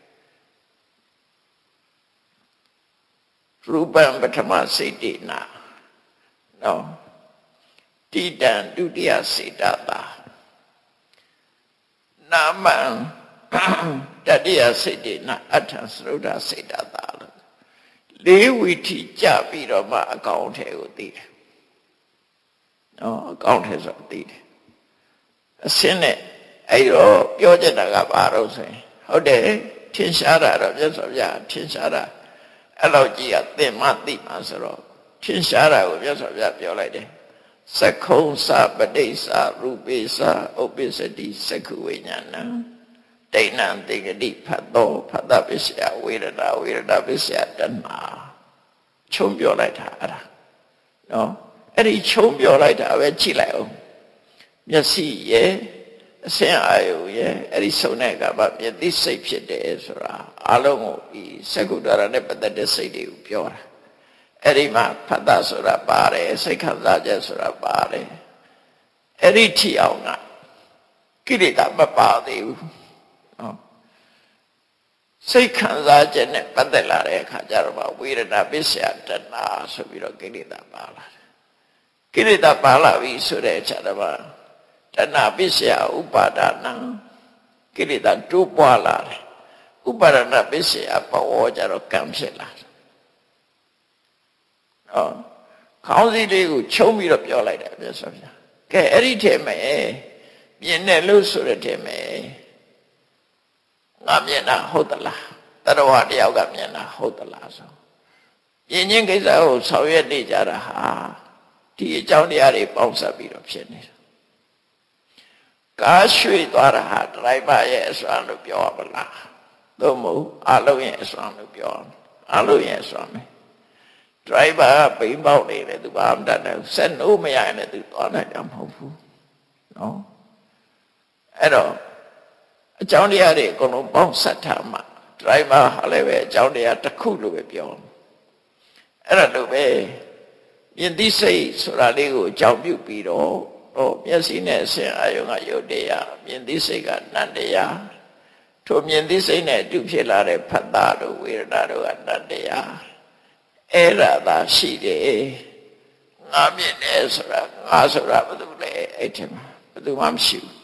ရူပံပထမစေတေနာနော်တိတံဒုတိယစေတသာနာမံတတိယစေတေနာအဋ္ဌံသရုဒ္ဓစေတသာလို့လေးဝီထိကြပြီးတော့မှအကောင်ထဲကိုသိတယ်နော်အကောင်ထဲဆိုသိတယ်အစင်းနဲ့အဲ့တော့ပြောချင်တာကဘာလို့ဆိုရင်ဟုတ်တယ်ထင်ရှားတာတော့မြတ်စွာဘုရားထင်ရှားတာအဲ့လိုကြီးကသင်မှသိမှဆိုတော့ထင်ရှားတာကိုမြတ်စွာဘုရားပြောလိုက်တယ်သက္ခုံသပဋိစ္ဆရူပိစ္ဆဥပ္ပစ္စတိသက္ခုဝိညာဏဒိဋ္ဌံတေဂတိဖတ်တော်ဖတ်တပစ္စယဝေဒနာဝေဒနာပစ္စယတဏှာချုံပြောလိုက်တာအဲ့ဒါနော်အဲ့ဒီချုံပြောလိုက်တာပဲကြည့်လိုက်အောင်မျက်စိရဲ့အစင်အာယုရဲ့အဲ့ဒီစုံတဲ့ကမှမျက်သိစိတ်ဖြစ်တယ်ဆိုတာအလုံးကိုဒီသက္ကုတ္တရနဲ့ပတ်သက်တဲ့စိတ်တွေကိုပြောတာအဲ့ဒီမှာဖတ်တာဆိုတာပါတယ်စိတ်ခံစားချက်ဆိုတာပါတယ်အဲ့ဒီထီအောင်ကကိလေသာမပါသေးဘူးနော်စိတ်ခံစားချက်နဲ့ပတ်သက်လာတဲ့အခါကျတော့ဝေဒနာပစ္စယတဏှာဆိုပြီးတော့ကိလေသာပါလာတယ်ကိလေသာပါလာပြီဆိုတဲ့အချက်တော့တဏှာပစ္စယဥပါဒနာကိလေသာတိုးပွားလာတယ်ဥပါဒနာပစ္စယပဝေါ်ကြတော့ကံဖြစ်လာတယ်ဟောခေါင်းစည်းလေးကိုချုံပြီးတော့ပြောလိုက်တယ်မြတ်စွာဘုရားကဲအဲ့ဒီထဲမှာမြင်တယ်လို့ဆိုတဲ့ထဲမှာငါမြင်တာဟုတ်သလားတရဝတယောက်ကမြင်တာဟုတ်သလားဆိုမြင်ချင်းကိစ္စကိုဆောင်ရွက်နေကြတာဟာဒီအကြောင်းတရားတွေပေါင်းစပ်ပြီးတော့ဖြစ်နေတာကားရွှေ့သွားတာဟာဒရိုင်ဘာရဲ့အစွမ်းလို့ပြောရမလားသို့မဟုတ်အလုံးရဲ့အစွမ်းလို့ပြောအလုံးရဲ့အစွမ်းပဲဒရိုင်ဘာကပိန်ပေါက်နေတယ်သူဘာမှတတ်တယ်ဆက်နိုးမရရင်လည်းသူသွားနိုင်တာမဟုတ်ဘူးနော်အဲ့တော့အကြောင်းတရားတွေအကုန်လုံးပေါင်းစပ်ထားမှဒရိုင်ဘာဟာလည်းပဲအကြောင်းတရားတစ်ခုလို့ပဲပြောအဲ့ဒါလို့ပဲမြင်သိစိတ်ဆိုတာလေးကိုအကြောင်းပြုပြီးတော့ဟောမျက်စိနဲ့အစဉ်အာယုံကယုတ်တရားမြင်သိစိတ်ကနန္တရားထိုမြင်သိစိတ်နဲ့အတူဖြစ်လာတဲ့ဖတ်တာတို့ဝေဒနာတို့ကနန္တရားအဲ့ဒါသာရှိတယ်ငါမြင်တယ်ဆိုတာငါဆိုတာဘာလို့လဲအဲ့ဒီမှာဘာလို့မှမရှိဘူး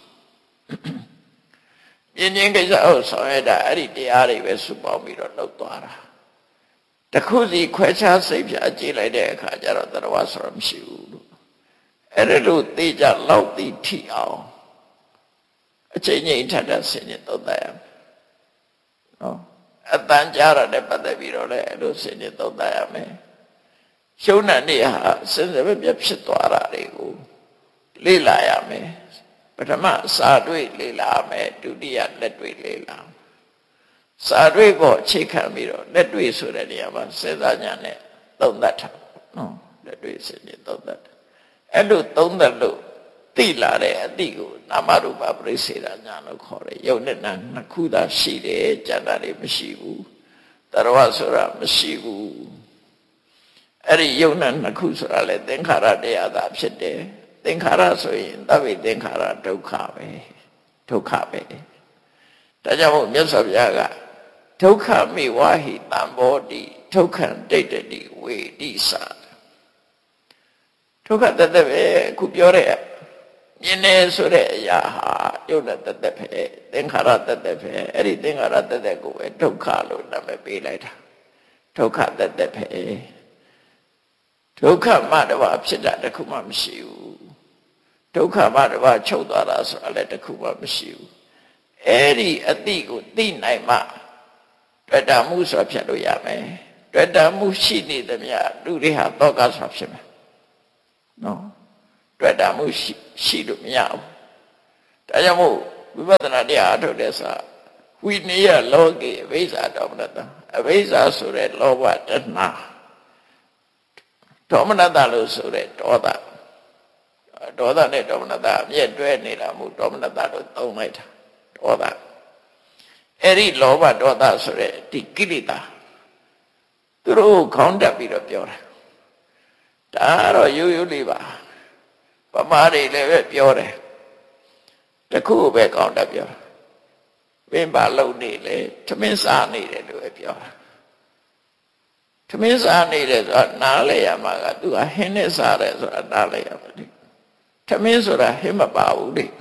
မြင်ခြင်းကိစ္စကိုဆောင်ရတာအဲ့ဒီတရားတွေပဲစုပေါင်းပြီးတော့လုပ်သွားတာတခုစီခွဲခြားစိတ်ဖြာကြည့်လိုက်တဲ့အခါကျတော့တရဝဆိုတာမရှိဘူးလို့အဲ့ဒါလို့သိကြလောက်သိထိအောင်အချိန်ကြီးထပ်ထပ်ဆင်ခြင်သုံးသပ်ရမယ်နော်အတန်ကြားရတဲ့ပတ်သက်ပြီးတော့လည်းအဲ့လိုဆင်ခြင်သုံးသပ်ရမယ်ရှုံးတဲ့နေဟာစဉ်းစားပြဖြစ်သွားတာတွေကိုလေ့လာရမယ်ပထမစာတွေ့လေ့လာမယ်ဒုတိယလက်တွေ့လေ့လာစာတွေ့ကိုအခြေခံပြီးတော့လက်တွေ့ဆိုတဲ့နေရာမှာစဉ်းစားဉာဏ်နဲ့သုံးသပ်ထားနော်လက်တွေ့စဉ်းကျင်သုံးသပ်တယ်အဲ့လိုသုံးသပ်လို့သိလာတဲ့အတိကိုနာမရူပပရိစ္ဆေဒဉာဏ်လို့ခေါ်တယ်ယုံနဲ့နာနှစ်ခုသာရှိတယ်ကျန်တာတွေမရှိဘူးတရဝဆိုတာမရှိဘူးအဲ့ဒီယုံနဲ့နှစ်ခုဆိုတာလေသင်္ခါရတရားသာဖြစ်တယ်သင်္ခါရဆိုရင်သဗ္ဗေသင်္ခါရဒုက္ခပဲဒုက္ခပဲဒါကြောင့်မို့မြတ်စွာဘုရားကဒုက္ခမိဝဟိတံဘောတိဒုက္ခံဒိဋ္ဌတိဝေတိသဒုက္ခတသက်ပဲခုပြောတဲ့မြင်နေဆိုတဲ့အရာဟာယုတ်တဲ့တသက်ပဲသင်္ခါရတသက်ပဲအဲ့ဒီသင်္ခါရတသက်ကိုပဲဒုက္ခလို့နာမည်ပေးလိုက်တာဒုက္ခတသက်ပဲဒုက္ခမှတပါဖြစ်တာတခုမှမရှိဘူးဒုက္ခမှတပါချုပ်သွားတာဆိုတာလည်းတခုမှမရှိဘူးအဲ့ဒီအတိကိုသိနိုင်မှတွေ့တာမှုဆိုတာဖြစ်လို့ရမယ်တွေ့တာမှုရှိနေသမျှလူတွေဟာတောကဆိုတာဖြစ်မယ်နော်တွေ့တာမှုရှိရှိလို့မရဘူးဒါကြောင့်မို့ဝိပဿနာတရားအထုတ်တဲ့ဆိုဝိနည်းလောကေအဘိဇာဒေါမနတအဘိဇာဆိုတဲ့လောဘတဏှာဒေါမနတလို့ဆိုတဲ့ဒေါသဒေါသနဲ့ဒေါမနတအမြဲတွဲနေတာမို့ဒေါမနတလို့သုံးလိုက်တာဒေါသအဲ့ဒီလောဘဒေါသဆိုတဲ့ဒီကိလေသာသူတို့ခေါင်းတက်ပြီးတော့ပြောတာဒါကတော့ရိုးရိုးလေးပါပမာတွေလည်းပဲပြောတယ်တခုပဲခေါင်းတက်ပြောတာပင်ပါလုံနေလေသမင်းစားနေတယ်လို့ပဲပြောတာသမင်းစားနေတယ်ဆိုတာနားလဲရမှာကသူကဟင်းနဲ့စားတယ်ဆိုတာနားလဲရမှာလေသမင်းဆိုတာဟင်းမပါဘူးလေ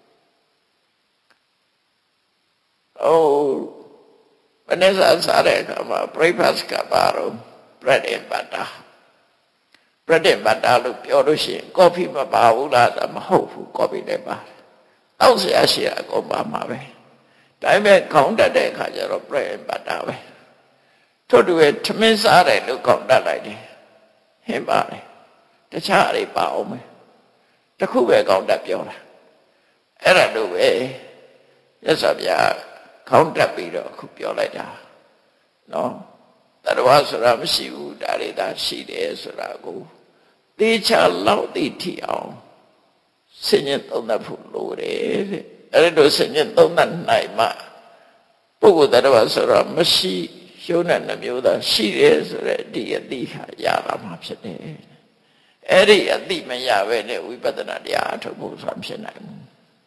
အိုးဘယ်နဲ့စားစားတဲ့အခါမှာ breakfast ကပါတော့ bread and butter bread and butter လို့ပြောလို့ရှိရင် coffee မပါဘူးလားဒါမဟုတ်ဘူး coffee လည်းပါတယ်တောက်เสียရှိအကုန်ပါမှာပဲဒါပေမဲ့ခေါင်းတက်တဲ့အခါကျတော့ bread and butter ပဲထို့တူရဲ့သမင်းစားတယ်လို့ခေါင်းတက်လိုက်တယ်ဟင်းပါတယ်တခြားတွေပါအောင်မယ်တခုပဲခေါင်းတက်ပြောတာအဲ့ဒါတို့ပဲရသော်ဗျာခေါင်းတက်ပြီးတော့အခုပြောလိုက်တာနော်တရဝဆိုတာမရှိဘူးဒါတွေသာရှိတယ်ဆိုတာကိုသေချာလောက်သိထီအောင်ဆင်ញင်သုံးသပ်ဖို့လိုတယ်တဲ့အဲ့ဒါဆင်ញင်သုံးသပ်နိုင်မှပုဂ္ဂိုလ်တရဝဆိုတာမရှိရှုံးတဲ့နှမျိုးသာရှိတယ်ဆိုတဲ့ဒီအသိဟာရလာမှာဖြစ်တယ်အဲ့ဒီအသိမရဘဲနဲ့ဝိပဿနာတရားအထုတ်ဖို့ဆိုတာဖြစ်နိုင်ဘူး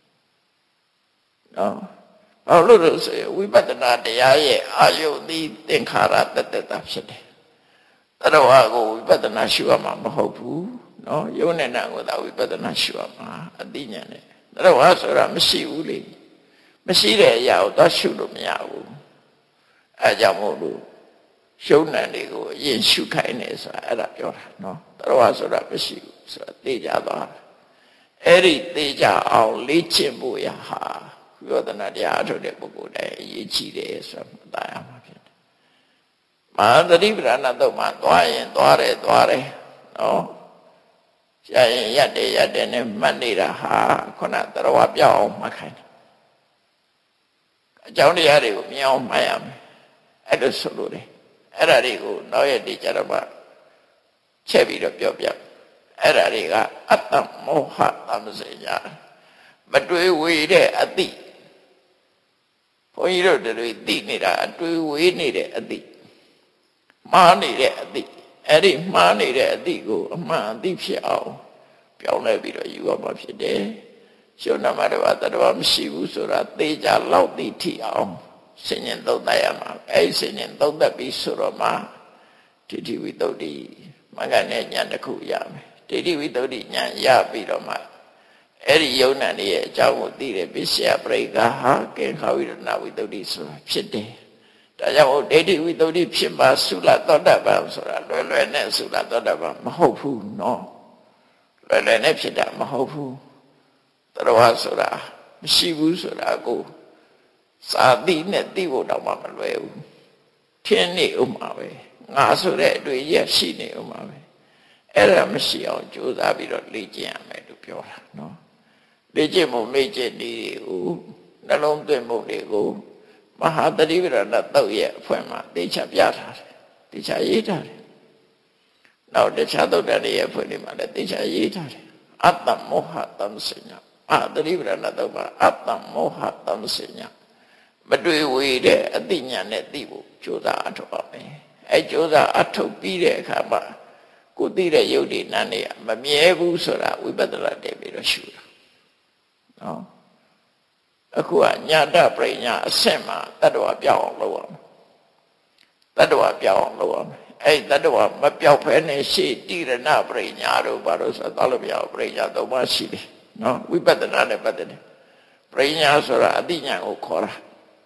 နော်ဘာလို့လဲဆိုရင်ဝိပဿနာတရားရဲ့အာယုတိသင်္ခါရတတ္တဖြစ်တယ်တရဝကိုဝိပဿနာရှုရမှာမဟုတ်ဘူးနော်ယုံနဲ့နာကိုသာဝိပဿနာရှုရမှာအသိဉာဏ်နဲ့တရဝဆိုတာမရှိဘူးလေမရှိတဲ့အရာကိုသွားရှုလို့မရဘူးအဲကြောင့်မို့လို့ရှုံးနံတွေကိုအရင်ရှုခိုင်းနေဆိုတာအဲ့ဒါပြောတာနော်တရဝဆိုတာမရှိဘူးဆိုတာသိကြသွားတယ်အဲ့ဒီသိကြအောင်လေ့ကျင့်ဖို့ရဟာဝိပဿနာတရားအထုတ်တဲ့ပုဂ္ဂိုလ်တိုင်းအရေးကြီးတယ်ဆိုတာသိရမှာဖြစ်တယ်မဟာသတိပဋ္ဌာန်တော့မှသွားရင်သွားတယ်သွားတယ်နော်ရရင်ရက်တယ်ရက်တယ်နဲ့မှတ်နေတာဟာခုနတရဝပြောင်းအောင်မှတ်ခိုင်းတယ်အကြောင်းတရားတွေကိုမြင်အောင်မှတ်ရမယ်အဲ့လိုဆိုလို့တယ်အဲ့ဒါတွေကိုနောက်ရက်ဒီကြတော့မှချက်ပြီးတော့ပြောပြအဲ့ဒါတွေကအတ္တမောဟသမစေညာမတွေးဝေတဲ့အတိဘုန်းကြီးတို့တွေသိနေတာအတွေးဝေနေတဲ့အတိမှားနေတဲ့အတိအဲ့ဒီမှားနေတဲ့အတိကိုအမှန်အတိဖြစ်အောင်ပြောင်းလဲပြီးတော့ယူရမှာဖြစ်တယ်ရှုံးနာမတဘာတတဘာမရှိဘူးဆိုတာသေချာလောက်သိထီအောင်ဆင်ញင်သုံးသပ်ရမှာအဲ့ဒီဆင်ញင်သုံးသပ်ပြီးဆိုတော့မှဒိဋ္ဌိဝိတ္တုမဂ္ဂနဲ့ဉာဏ်တစ်ခုရမယ်ဒိဋ္ဌိဝိတ္တုဉာဏ်ရပြီးတော့မှအဲ့ဒီယုံနာနေရဲ့အကြောင်းကိုသိတယ်ပစ္စယပရိက္ခဟာကေခဝိရဏဝိတ္တုဆိုတာဖြစ်တယ်ဒါကြောင့်ဒိဋ္ဌိဝိတ္တုဖြစ်ပါသုလသောတပန်ဆိုတာလွယ်လွယ်နဲ့သုလသောတပန်မဟုတ်ဘူးနော်လွယ်လွယ်နဲ့ဖြစ်တာမဟုတ်ဘူးတရဝဆိုတာမရှိဘူးဆိုတာကိုစာတိနဲ့သိဖို့တော့မှမလွယ်ဘူးထင်းနေဥမှာပဲငါဆိုတဲ့အတွေ့ရရှိနေဥမှာပဲအဲ့ဒါမရှိအောင်ကြိုးစားပြီးတော့လေ့ကျင့်ရမယ်လို့ပြောတာနော်လေ့ကျင့်မှုလေ့ကျင့်နည်းတွေကိုနှလုံးသွင်းမှုတွေကိုမဟာသတိပဋ္ဌာန်တုတ်ရဲ့အဖွင့်မှာသေချာပြထားတယ်သေချာရေးထားတယ်နောက်တခြားသုတ်တန်ရဲ့အဖွင့်တွေမှာလည်းသေချာရေးထားတယ်အတ္တမောဟတမ္စညာအာသတိပဋ္ဌာန်တုတ်မှာအတ္တမောဟတမ္စညာမတွေ့ဝေတဲ့အသိဉာဏ်နဲ့သိဖို့ကြိုးစားအထောက်ပါမယ်အဲကြိုးစားအထောက်ပြီးတဲ့အခါမှာကိုသိတဲ့ယုတ်ဒီနန်းတွေကမမြဲဘူးဆိုတာဝိပဿနာတည်ပြီးတော့ရှုတာနော်အခုကညာတပရိညာအဆင့်မှာတတ္တဝပြောင်းအောင်လုပ်ရမယ်တတ္တဝပြောင်းအောင်လုပ်ရမယ်အဲ့တတ္တဝမပြောင်းဖဲနဲ့ရှေ့တိရဏပရိညာတို့ဘာလို့ဆိုတော့လို့ပြောင်းပရိညာသုံးပါးရှိတယ်နော်ဝိပဿနာနဲ့ပတ်သက်တယ်ပရိညာဆိုတာအသိဉာဏ်ကိုခေါ်တာ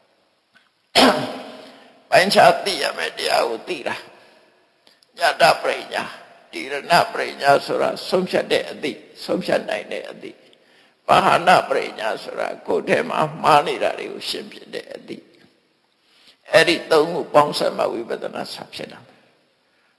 ပိုင်းခြားသိရမယ်တရားကိုသိတာညာတပရိညာတိရဏပရိညာဆိုတာဆုံးဖြတ်တဲ့အသိဆုံးဖြတ်နိုင်တဲ့အသိပါဟနာပရိညာဆိုတာကိုယ်ထဲမှာမှားနေတာတွေကိုရှင်းပြတဲ့အသိအဲ့ဒီသုံးခုပေါင်းစပ်မှဝိပဿနာဆဖြစ်တာ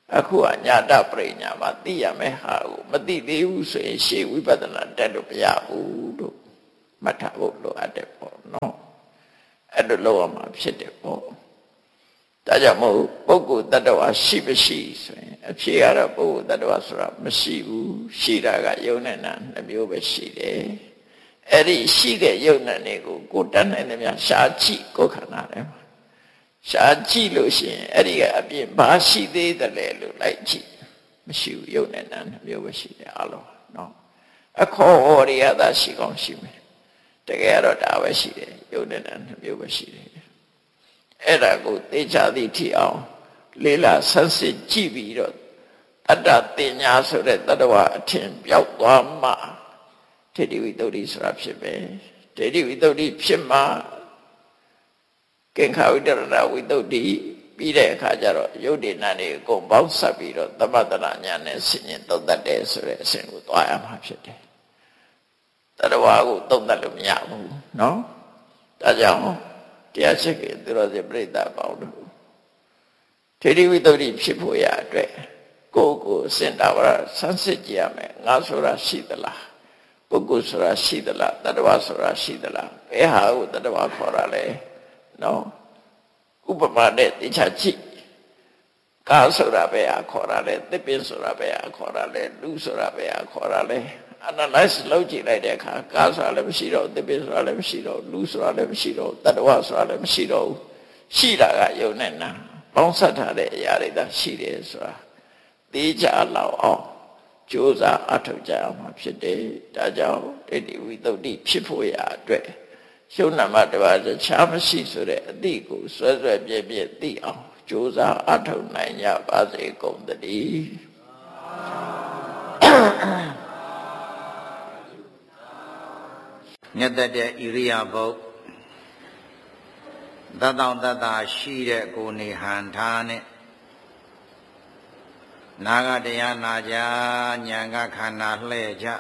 အခုအညာတပရိညာမှာသိရမယ်ဟာကိုမသိသေးဘူးဆိုရင်ရှေ့ဝိပဿနာတက်လို့မရဘူးလို့မှတ်ထားဖို့လိုအပ်တယ်ပေါ့နော်အဲ့လိုလုပ်ရမှာဖြစ်တယ်ပေါ့ဒါကြောင့်မို့ပုဂ္ဂိုလ်တ attva ရှိမရှိဆိုရင်အဖြေကတော့ပုဂ္ဂိုလ်တ attva ဆိုတာမရှိဘူးရှိတာကယုံနဲ့နာနှစ်မျိုးပဲရှိတယ်အဲ့ဒီရှိတဲ့ယုံနဲ့တွေကိုကိုတတ်နိုင်တယ်များရှားကြည့်ကိုခန္ဓာထဲမှာရှားကြည့်လို့ရှိရင်အဲ့ဒီကအပြင်ဘာရှိသေးတယ်လဲလို့လိုက်ကြည့်မရှိဘူးယုံနဲ့နာနှစ်မျိုးပဲရှိတယ်အလုံးနော်အခေါ်ဟောရတာရှိကောင်းရှိမယ်တကယ်တော့ဒါပဲရှိတယ်ယုံနဲ့နာနှစ်မျိုးပဲရှိတယ်အဲ့ဒါကိုသိချသည်ထီအောင်လေးလာဆန်းစစ်ကြည့်ပြီးတော့တတ္တတင်ညာဆိုတဲ့တတ္တဝအထင်ပြောက်သွားမှထေတိဝိတ္တုဆိုတာဖြစ်ပဲထေတိဝိတ္တုဖြစ်မှကင်္ခဝိတ္တရဝိတ္တုပြီးတဲ့အခါကျတော့ယုတ်တိနာနေအကုန်ပေါင်းဆက်ပြီးတော့သမတနာညာနဲ့ဆင်ញင်သုံးတတ်တယ်ဆိုတဲ့အစဉ်ကိုသွားရမှာဖြစ်တယ်တတ္တဝါကိုသုံးတတ်လို့မရဘူးနော်ဒါကြောင့်တရားချက်ကသူတော်စင်ပြိဿပေါင်းတို့ထေတိဝိတ္တုဖြစ်ဖို့ရအတွက်ကိုယ်ကိုစင်တာဝရဆန်းစစ်ကြည့်ရမယ်ငါဆိုတာရှိသလားပုဂ္ဂိုလ်ဆိုတာရှိသလားတတ္တဝါဆိုတာရှိသလားဘယ်ဟာကိုတတ္တဝါခေါ်ရလဲနော်ဥပမာနဲ့သိချကြည့်ကာဆိုတာဘယ်ဟာခေါ်ရလဲသစ်ပင်ဆိုတာဘယ်ဟာခေါ်ရလဲလူဆိုတာဘယ်ဟာခေါ်ရလဲ analyze လုပ်ကြည့်လိုက်တဲ့အခါကာဆိုတာလည်းမရှိတော့သစ်ပင်ဆိုတာလည်းမရှိတော့လူဆိုတာလည်းမရှိတော့တတ္တဝါဆိုတာလည်းမရှိတော့ဘူးရှိတာကယုံနဲ့နာပေါင်းဆက်ထားတဲ့အရာတွေသာရှိတယ်ဆိုတာသိကြလောက်အောင်ကြိုးစားအထောက်ကြအောင်မှာဖြစ်တယ်ဒါကြောင့်တေတိဝိတ္တုဖြစ်ဖို့ရအတွက်ရှုံးနာမတပါးတခြားမရှိဆိုတဲ့အသည့်ကိုဆွဲဆွဲပြည့်ပြည့်သိအောင်ကြိုးစားအထောက်နိုင်ကြပါစေကုန်သတည်းမြတ်တဲ့ဣရိယာပုတ်သတ္တောတတ္တာရှိတဲ့ကိုနေဟန်ထားနဲ့နာဂတရားနာကြညာကခန္ဓာလှဲ့ကြ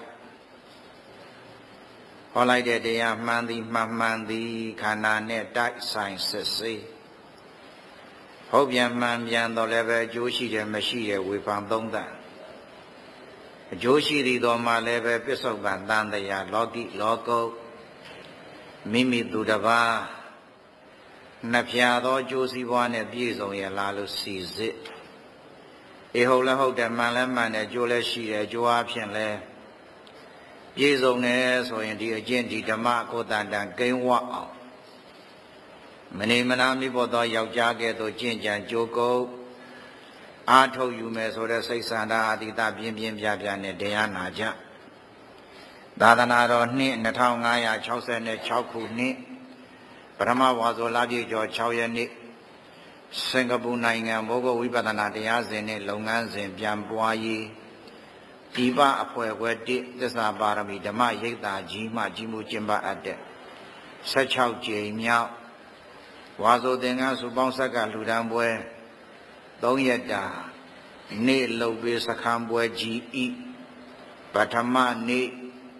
ဟောလိုက်တဲ့တရားမှန်သည်မှန်မှန်သည်ခန္ဓာနဲ့တိုက်ဆိုင်စစ်ဆေးဟုတ်ပြန်မှန်ပြန်တော့လည်းပဲအကျိုးရှိတယ်မရှိတယ်ဝေဖန်သုံးသပ်အကျိုးရှိသည်တော်မှလည်းပဲပစ္စုပန်တန်တရားလောကီလောကုတ်မိမိသူတစ်ပါးနှစ်ဖြာသောအကျိုးစီးပွားနဲ့ပြည့်စုံရလားလို့စီစစ်အေဟုတ်လည်းဟုတ်တယ်မှန်လည်းမှန်တယ်ကျိုးလည်းရှိတယ်ကျိုးအဖြစ်လည်းပြည့်စုံတယ်ဆိုရင်ဒီအကျင့်ဒီဓမ္မကိုတန်တန်ကိန်းဝအောင်မနေမနာမိဖို့သောယောက်ျားကဲ့သို့ကျင့်ကြံကြိုးကုပ်အားထုတ်ယူမယ်ဆိုတဲ့စိတ်ဆန္ဒအတိတပြင်းပြင်းပြပြနဲ့တရားနာကြသာသနာတော်နှစ်နှစ်ထောင်ငါးရာခြောက်ဆယ်ခြောက်ခုနှစ်ပထမဝါဆိုလပြည့်ကျော်ခြောက်ရက်နေ့စင်ကာပူနိုင်ငံမိုးကုတ်ဝိပဿနာတရားစဉ်နဲ့လုပ်ငန်းစဉ်ပြန်ပွားရေးဒီပအဖွဲ့ခွဲတစ်သစ္စာပါရမီဓမ္မရိပ်သာကြီးမှကြီးမှုကျင့်ပအပ်တဲ့ဆယ်ခြောက်ကြိမ်မြောက်ဝါဆိုသင်္ကန်းစုပေါင်းဆက်ကလူတန်းပွဲသုံးရက်တာနေ့လုတ်ပေးစခန်းပွဲကြီးဤပထမနေ့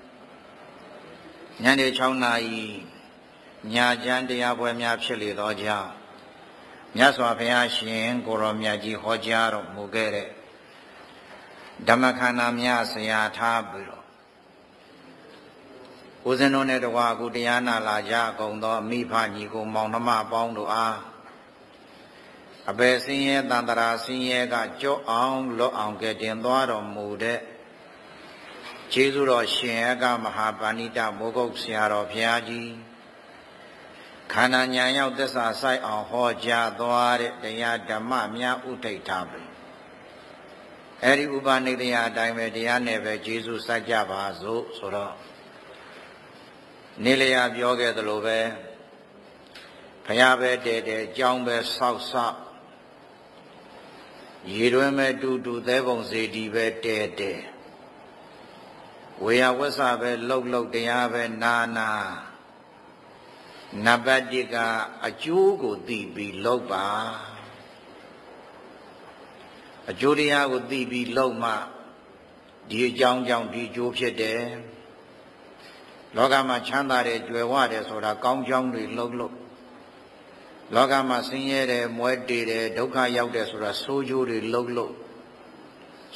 ညနေ၆နာရီညာကျမ်းတရားပွဲများဖြစ်လေသောကြောင့်မြတ်စွာဘုရားရှင်ကိုရောမြတ်ကြီးဟောကြားတော်မူခဲ့တဲ့ဓမ္မခန္ဓာများဆရာထားပြီးတော့ဦးဇင်းတို့နဲ့တကွာအခုတရားနာလာကြကုန်သောမိဖညီကိုမောင်နှမပေါင်းတို့အားအပေစင်းရဲတန်တရာစင်းရဲကကြော့အောင်လွတ်အောင်ကဲ့တင်သွားတော်မူတဲ့ကျေးဇူးတော်ရှင်အကမဟာပါဏိတမိုးကုတ်ဆရာတော်ဘုရားကြီးခန္ဓာဉာဏ်ရောက်သစ္စာဆိုင်အောင်ဟောကြားသွားတဲ့တရားဓမ္မများဥထိတ်ထားပြီအဲဒီဥပနိဒေယအတိုင်းပဲတရားနဲ့ပဲကျေးဇူးစိုက်ကြပါစို့ဆိုတော့နေလျာပြောခဲ့သလိုပဲဘုရားပဲတည်တယ်ကြောင်းပဲဆောက်ဆောက်ရေတွင်ပဲတူတူသဲပုံစေတီပဲတည်တယ်ဝေယဝဆပဲလှုပ်လှုပ်တရားပဲနာနာနံပါတ်တစ်ကအကျိုးကိုသိပြီးလုပ်ပါအကျိုးတရားကိုသိပြီးလုပ်မှဒီအကြောင်းကြောင့်ဒီအကျိုးဖြစ်တယ်လောကမှာချမ်းသာတယ်ကြွယ်ဝတယ်ဆိုတာကောင်းကြောင်းတွေလှုပ်လှုပ်လောကမှာဆင်းရဲတယ်မွဲတေတယ်ဒုက္ခရောက်တယ်ဆိုတာဆိုးကျိုးတွေလှုပ်လှုပ်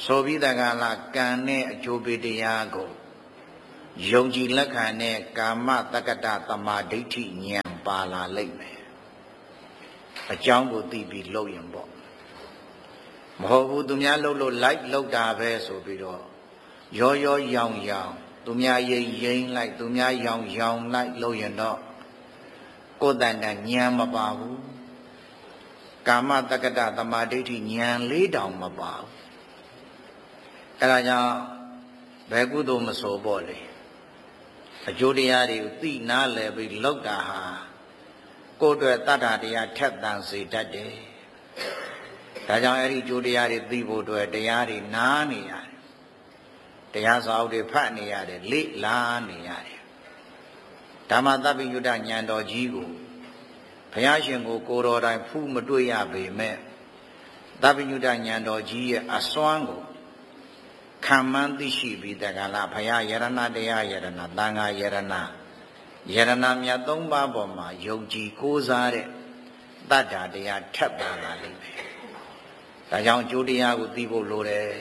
ဆိုပြီးတကလားကံနဲ့အကျိုးပေးတရားကိုယုံကြည်လက်ခံတဲ့ကာမတက္ကတသမာဓိဋ္ဌိဉာဏ်ပါလာလိမ့်မယ်အကြောင်းကိုသိပြီးလုပ်ရင်ပေါ့မဟုတ်ဘူးသူများလှုပ်လို့လိုက်လှုပ်တာပဲဆိုပြီးတော့ရောရောရောင်ရောင်သူများရိမ့်ရိမ့်လိုက်သူများရောင်ရောင်လိုက်လှုပ်ရင်တော့ကိုယ်တန်တန်ဉာဏ်မပါဘူးကာမတက္ကတသမာဓိဋ္ဌိဉာဏ်လေးတောင်မပါဘူးအဲဒါကြောင့်ဘယ်ကုသိုလ်မဆိုပေါ့လေအကျိုးတရားတွေကိုသိနာလည်ပြီးလောက်တာဟာကိုယ်အတွက်တတ္တတရားထက်သန်စေတတ်တယ်ဒါကြောင့်အဲ့ဒီအကျိုးတရားတွေသိဖို့အတွက်တရားတွေနားနေရတယ်တရားစာအုပ်တွေဖတ်နေရတယ်လေ့လာနေရတယ်ဓမ္မသဗ္ဗညုတဉာဏ်တော်ကြီးကိုဘုရားရှင်ကိုကိုယ်တော်တိုင်ဖူးမတွေ့ရပေမဲ့သဗ္ဗညုတဉာဏ်တော်ကြီးရဲ့အစွမ်းကိုခံမှန်းသိရှိပြီးတကလားဘုရားယရဏတရားယရဏသံဃာယရဏယရဏမြတ်သုံးပါးပေါ်မှာယုံကြည်ကိုးစားတဲ့တတ္တာတရားထပ်ပါလာလိမ့်မယ်ဒါကြောင့်အကျိုးတရားကိုသိဖို့လိုတယ်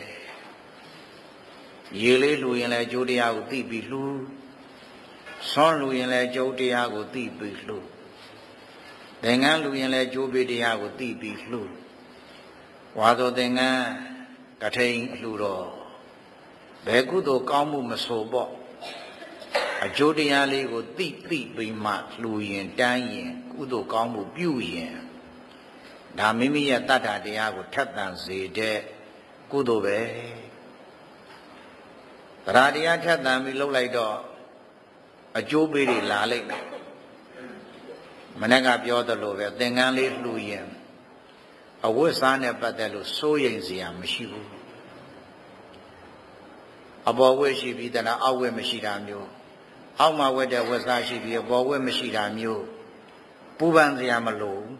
ရေလေးလှူရင်လည်းအကျိုးတရားကိုသိပြီးလှူဆွမ်းလှူရင်လည်းအကျိုးတရားကိုသိပြီးလှူသင်္ကန်းလှူရင်လည်းအကျိုးပေးတရားကိုသိပြီးလှူဝါသောသင်္ကန်းကထိန်အလှူတော်ဘယ်ကုသိုလ်ကောင်းမှုမဆိုပေါ့အကျိုးတရားလေးကိုသိသိပြီးမှလှူရင်တန်းရင်ကုသိုလ်ကောင်းမှုပြုရင်ဒါမိမိရဲ့တတ္တတရားကိုထက်သန်စေတဲ့ကုသိုလ်ပဲတရားတရားထက်သန်ပြီးလှုပ်လိုက်တော့အကျိုးပေးတွေလာလိမ့်မယ်မနေ့ကပြောသလိုပဲသင်္ကန်းလေးလှူရင်အဝတ်စားနဲ့ပတ်သက်လို့စိုးရိမ်စရာမရှိဘူးအပေါ်ဝတ်ရှိပြီးတလားအောက်ဝတ်မရှိတာမျိုးအောက်မှာဝတ်တဲ့ဝတ်စားရှိပြီးအပေါ်ဝတ်မရှိတာမျိုးပူပန်စရာမလိုဘူး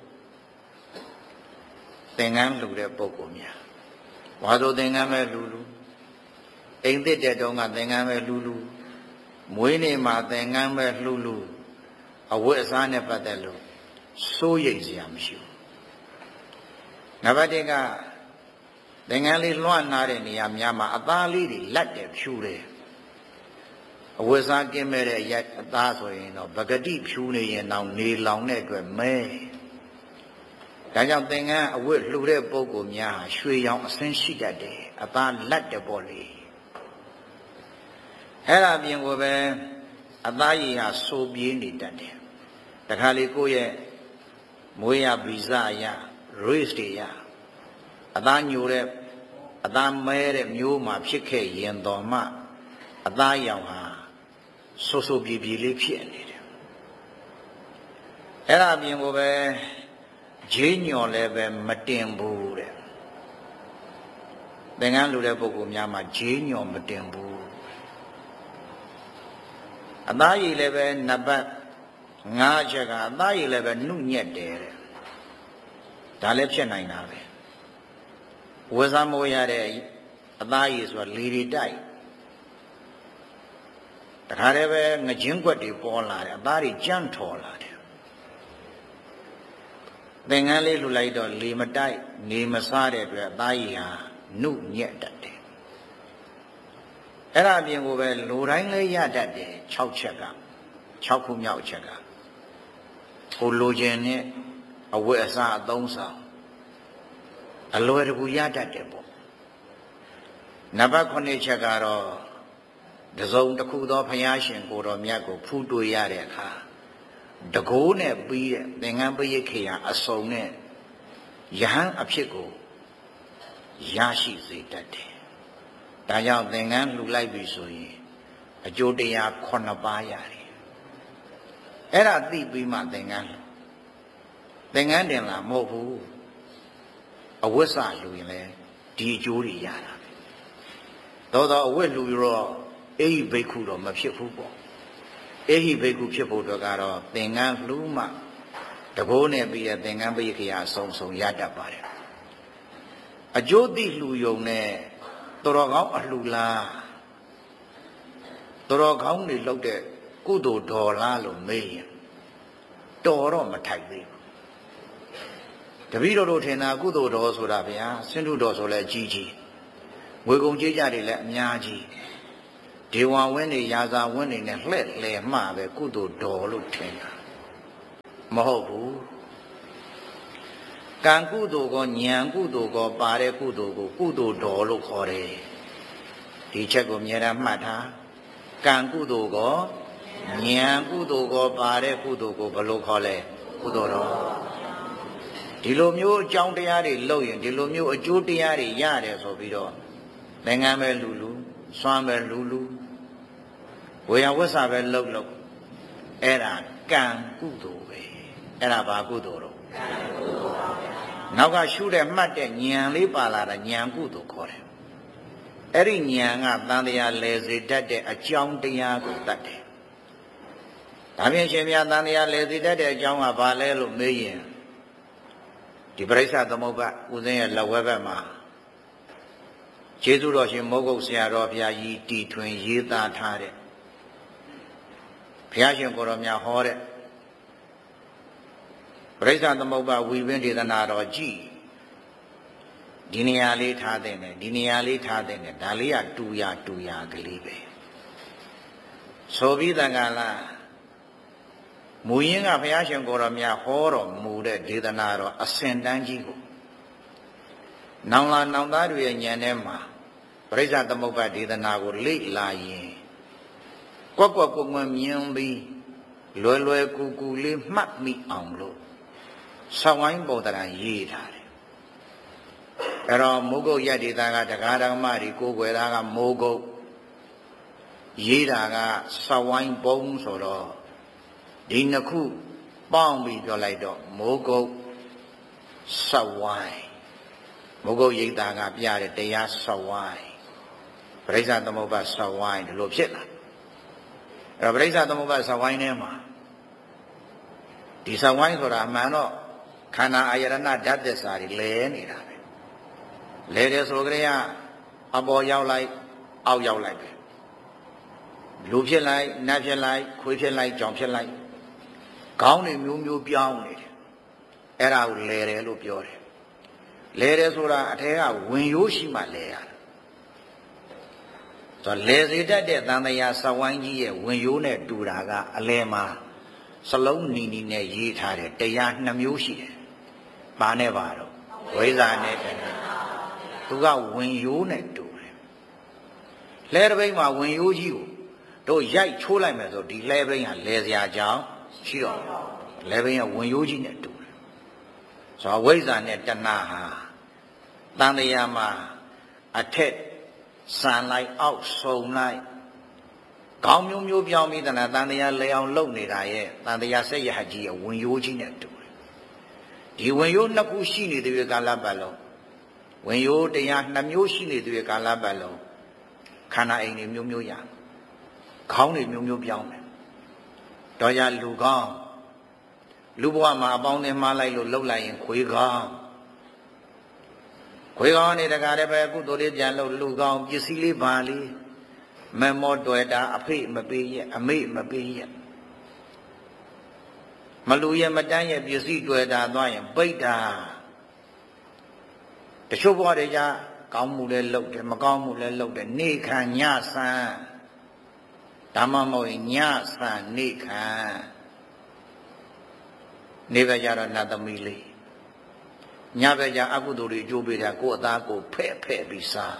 သင်္ကန်းလှူတဲ့ပုဂ္ဂိုလ်များဝါဆိုသင်္ကန်းပဲလှူလှူအိမ်သစ်တဲ့တုန်းကသင်္ကန်းပဲလှူလှူမွေးနေ့မှာသင်္ကန်းပဲလှူလှူအဝတ်အစားနဲ့ပတ်သက်လို့စိုးရိမ်စရာမရှိဘူးနံပါတ်တစ်ကသင်္ကန်းလေးလွှမ်းနာတဲ့နေရာများမှာအသားလေးတွေလက်တယ်ဖြူတယ်အဝတ်စားကင်းမဲ့တဲ့ရက်အသားဆိုရင်တော့ပဂတိဖြူနေရင်တော့နေလောင်တဲ့အတွက်မဲဒါကြောင့်သင်္ကန်းအဝတ်လှူတဲ့ပုဂ္ဂိုလ်များဟာရွှေရောင်အစင်းရှိတတ်တယ်အသားလက်တယ်ပေါ့လေအဲ့ဒါပြင်ကိုပဲအသားရည်ဟာစိုးပြေးနေတတ်တယ်တခါလေကိုယ့်ရဲ့မွေးရဗီဇအရ race တွေရအသားညိုတဲ့အသားမဲတဲ့မျိုးမှာဖြစ်ခဲ့ရင်တော်မှအသားရောင်ဟာဆိုးဆိုးပြေးပြေးလေးဖြစ်နေတယ်အဲ့ဒါပြင်ကိုပဲဂျင်းညော်လည်းပဲမတင်ဘူးတဲ့သင်္ကန်းလူတဲ့ပုဂ္ဂိုလ်များမှာဂျင်းညော်မတင်ဘူးအသားရည်လည်းပဲနံပါတ်ငါးချက်ကအသားရည်လည်းပဲနှုတ်ညက်တယ်တဲ့ဒါလည်းဖြစ်နိုင်တာပဲဝေစားမိုးရတဲ့အသားရည်ဆိုတာလေတွေတိုက်တခါတည်းပဲငကြင်းကွက်တွေပေါ်လာတယ်အသားတွေကြမ်းထော်လာတယ်သင်္ကန်းလေးလှူလိုက်တော့လေမတိုက်နေမစားတဲ့အတွက်အသားရည်ဟာနှုတ်ညက်တတ်တယ်အဲ့ဒါအပြင်ကိုပဲလူတိုင်းလည်းရတတ်တယ်၆ချက်က၆ခုမြောက်အချက်ကဟိုလိုချင်တဲ့အဝတ်အစားအသုံးဆောင်အလွယ်တကူရတတ်တယ်ပေါ့နံပါတ်ခုနှစ်ချက်ကတော့တစုံတစ်ခုသောဘုရားရှင်ကိုယ်တော်မြတ်ကိုဖူးတွေ့ရတဲ့အခါတကိုးနဲ့ပြီးတဲ့သင်္ကန်းပရိခေယအစုံနဲ့ယဟန်အဖြစ်ကိုရရှိစေတတ်တယ်ဒါကြောင့်သင်္ကန်းလှူလိုက်ပြီဆိုရင်အကျိုးတရားခုနှစ်ပါးရတယ်အဲ့ဒါသိပြီးမှသင်္ကန်းလှူသင်္ကန်းတင်လာမဟုတ်ဘူးအဝတ်စလှူရင်လည်းဒီအကျိုးတွေရတာပဲသောတော့အဝတ်လှူရောအေဟိဘိက္ခုတော့မဖြစ်ဘူးပေါ့အေဟိဘိက္ခုဖြစ်ဖို့တော့ကတော့သင်္ကန်းလှူမှတကိုးနဲ့ပြီးတဲ့သင်္ကန်းပရိခေယအစုံစုံရတတ်ပါတယ်အကျိုးသိလှူယုံနဲ့တော်ကောင်းအလှူလားတော်ကောင်းတွေလောက်တဲ့ကုသိုလ်တော်လားလို့မေးရင်တော်တော့မထိုက်သေးဘူးတပည့်တော်တို့ထင်တာကုသိုလ်တော်ဆိုတာဗျာဆင်းတုတော်ဆိုလဲကြီးကြီးငွေကုန်ကြေးကြတွေလည်းအများကြီးဒေဝဝင်းတွေရာဇာဝင်းတွေနဲ့လှဲ့လေမှပဲကုသိုလ်တော်လို့ထင်တာမဟုတ်ဘူးကံကုသိုလ်ကောဉာဏ်ကုသိုလ်ကောပါတဲ့ကုသိုလ်ကိုကုသိုလ်တော်လို့ခေါ်တယ်ဒီချက်ကိုအမြဲတမ်းမှတ်ထားကံကုသိုလ်ကောဉာဏ်ကုသိုလ်ကောပါတဲ့ကုသိုလ်ကိုဘယ်လိုခေါ်လဲကုသိုလ်တော်ဒီလိုမျိုးအကြောင်းတရားတွေလုပ်ရင်ဒီလိုမျိုးအကျိုးတရားတွေရတယ်ဆိုပြီးတော့နိုင်ငံပဲလူလူစွမ်းပဲလူလူဝေယဝဆပဲလှုပ်လှုပ်အဲ့ဒါကံကုသိုလ်ပဲအဲ့ဒါဘာကုသိုလ်တော့ကံကုသိုလ်ပါဗျာနောက်ကရှုတဲ့မှတ်တဲ့ဉာဏ်လေးပါလာတာဉာဏ်ကုသိုလ်ခေါ်တယ်အဲ့ဒီဉာဏ်ကတန်တရားလဲစေတတ်တဲ့အကြောင်းတရားကိုတတ်တယ်ဒါဖြင့်ရှင်မြတ်တန်တရားလဲစေတတ်တဲ့အကြောင်းကဘာလဲလို့မေးရင်ဒီပရိစ္ဆသမုပ္ပါဦးဇင်းရဲ့လက်ဝဲဘက်မှာကျေးဇူးတော်ရှင်မောဂုတ်ဆရာတော်ဘုရားကြီးတီထွင်ရေးသားထားတဲ့ဘုရားရှင်ကိုယ်တော်မြတ်ဟောတဲ့ပရိစ္ဆသမုပ္ပါဝိပင်းဒေသနာတော်ကြည်ဒီနေရာလေးထားတဲ့နဲ့ဒီနေရာလေးထားတဲ့နဲ့ဒါလေးကတူရတူရကလေးပဲဆိုပြီးတန်ခါလားမူရင်းကဘုရားရှင်ကိုယ်တော်မြတ်ဟောတော်မူတဲ့ဒေသနာတော်အစဉ်တန်းကြီးကိုနောင်လာနောင်သားတွေရဲ့ဉာဏ်ထဲမှာပရိစ္ဆသမုပ္ပါဒေသနာကိုလေ့လာရင်ကွက်ကွက်ကွက်ကွက်မြင်ပြီးလွယ်လွယ်ကူကူလေးမှတ်မိအောင်လို့ဆောင်းဝိုင်းပေါ်တရံရေးထားတယ်အဲ့တော့မိုးကုတ်ရဒေသကတရားဓမ္မတွေကိုယ်ွယ်သားကမိုးကုတ်ရေးတာကဆောင်းဝိုင်းပုံဆိုတော့ဒီနှစ်ခုပေါင်းပြီးပြောလိုက်တော့မိုးကုတ်ဆောင်းဝိုင်းမိုးကုတ်ရိပ်သာကပြတဲ့တရားဆောင်းဝိုင်းပရိစ္ဆသမုပ္ပါဆောင်းဝိုင်းဒီလိုဖြစ်လာအဲ့တော့ပရိစ္ဆသမုပ္ပါဆောင်းဝိုင်းထဲမှာဒီဆောင်းဝိုင်းဆိုတာအမှန်တော့ခန္ဓာအာယရဏဓာတ်သစ္စာတွေလဲနေတာပဲလဲတယ်ဆိုကြတဲ့အပေါ်ရောက်လိုက်အောက်ရောက်လိုက်ပဲလူဖြစ်လိုက်နတ်ဖြစ်လိုက်ခွေးဖြစ်လိုက်ကြောင်ဖြစ်လိုက်ခေါင်းတွေမျိုးမျိုးပြောင်းနေတယ်အဲ့ဒါကိုလဲတယ်လို့ပြောတယ်လဲတယ်ဆိုတာအထက်ကဝင်ရိုးရှိမှလဲရတယ်ဆိုတော့လဲစေတတ်တဲ့သံဃာစဝိုင်းကြီးရဲ့ဝင်ရိုးနဲ့တူတာကအလဲမှာစလုံးနီနီနဲ့ရေးထားတယ်တရားနှစ်မျိုးရှိတယ်ဘာနဲ့ပါတော့ဝိဇ္ဇာနဲ့တဏှာသူကဝင်ရိုးနဲ့တူတယ်လဲတစ်ပိတ်မှာဝင်ရိုးကြီးကိုတို့ရိုက်ချိုးလိုက်မယ်ဆိုဒီလဲပိတ်ကလဲစရာကြောင်းရှိတော့လဲပိတ်ကဝင်ရိုးကြီးနဲ့တူတယ်ဆိုတော့ဝိဇ္ဇာနဲ့တဏှာဟာတန်တရားမှာအထက်ဆန်လိုက်အောက်ဆုံလိုက်ခေါင်းမျိုးမျိုးပြောင်းပြီးတဏှာတန်တရားလဲအောင်လုပ်နေတာရဲ့တန်တရားဆက်ရဟကြီးရဲ့ဝင်ရိုးကြီးနဲ့တူတယ်ဒီဝင်ရိုးနှစ်ခုရှိနေတဲ့ကာလပတ်လုံးဝင်ရိုးတရားနှစ်မျိုးရှိနေတဲ့ကာလပတ်လုံးခန္ဓာအိမ်တွေမျိုးမျိုးရခေါင်းတွေမျိုးမျိုးပြောင်းတယ်တော့ရလူကောင်းလူဘဝမှာအပေါင်းနဲ့မှားလိုက်လို့လှုပ်လိုက်ရင်ခွေးကောင်းခွေးကောင်းနေတကားလည်းပဲကုသိုလ်လေးပြန်လို့လူကောင်းပစ္စည်းလေးပါလေးမမောတွေ့တာအဖေမပေးရအမေမပေးရမလူရမတန်းရဲ့ပစ္စည်းတွေ့တာသွားရင်ပိတ်တာတချို့ဘဝတွေကြကောင်းမှုလည်းလုပ်တယ်မကောင်းမှုလည်းလုပ်တယ်နေခံညဆန်းဓမ္မမဟုတ်ညဆန်းနေခံနေပဲကြတော့နတ်သမီးလေးညပဲကြအကုသိုလ်တွေအကျိုးပေးတာကိုယ်အသားကိုဖဲ့ဖဲ့ပြီးစား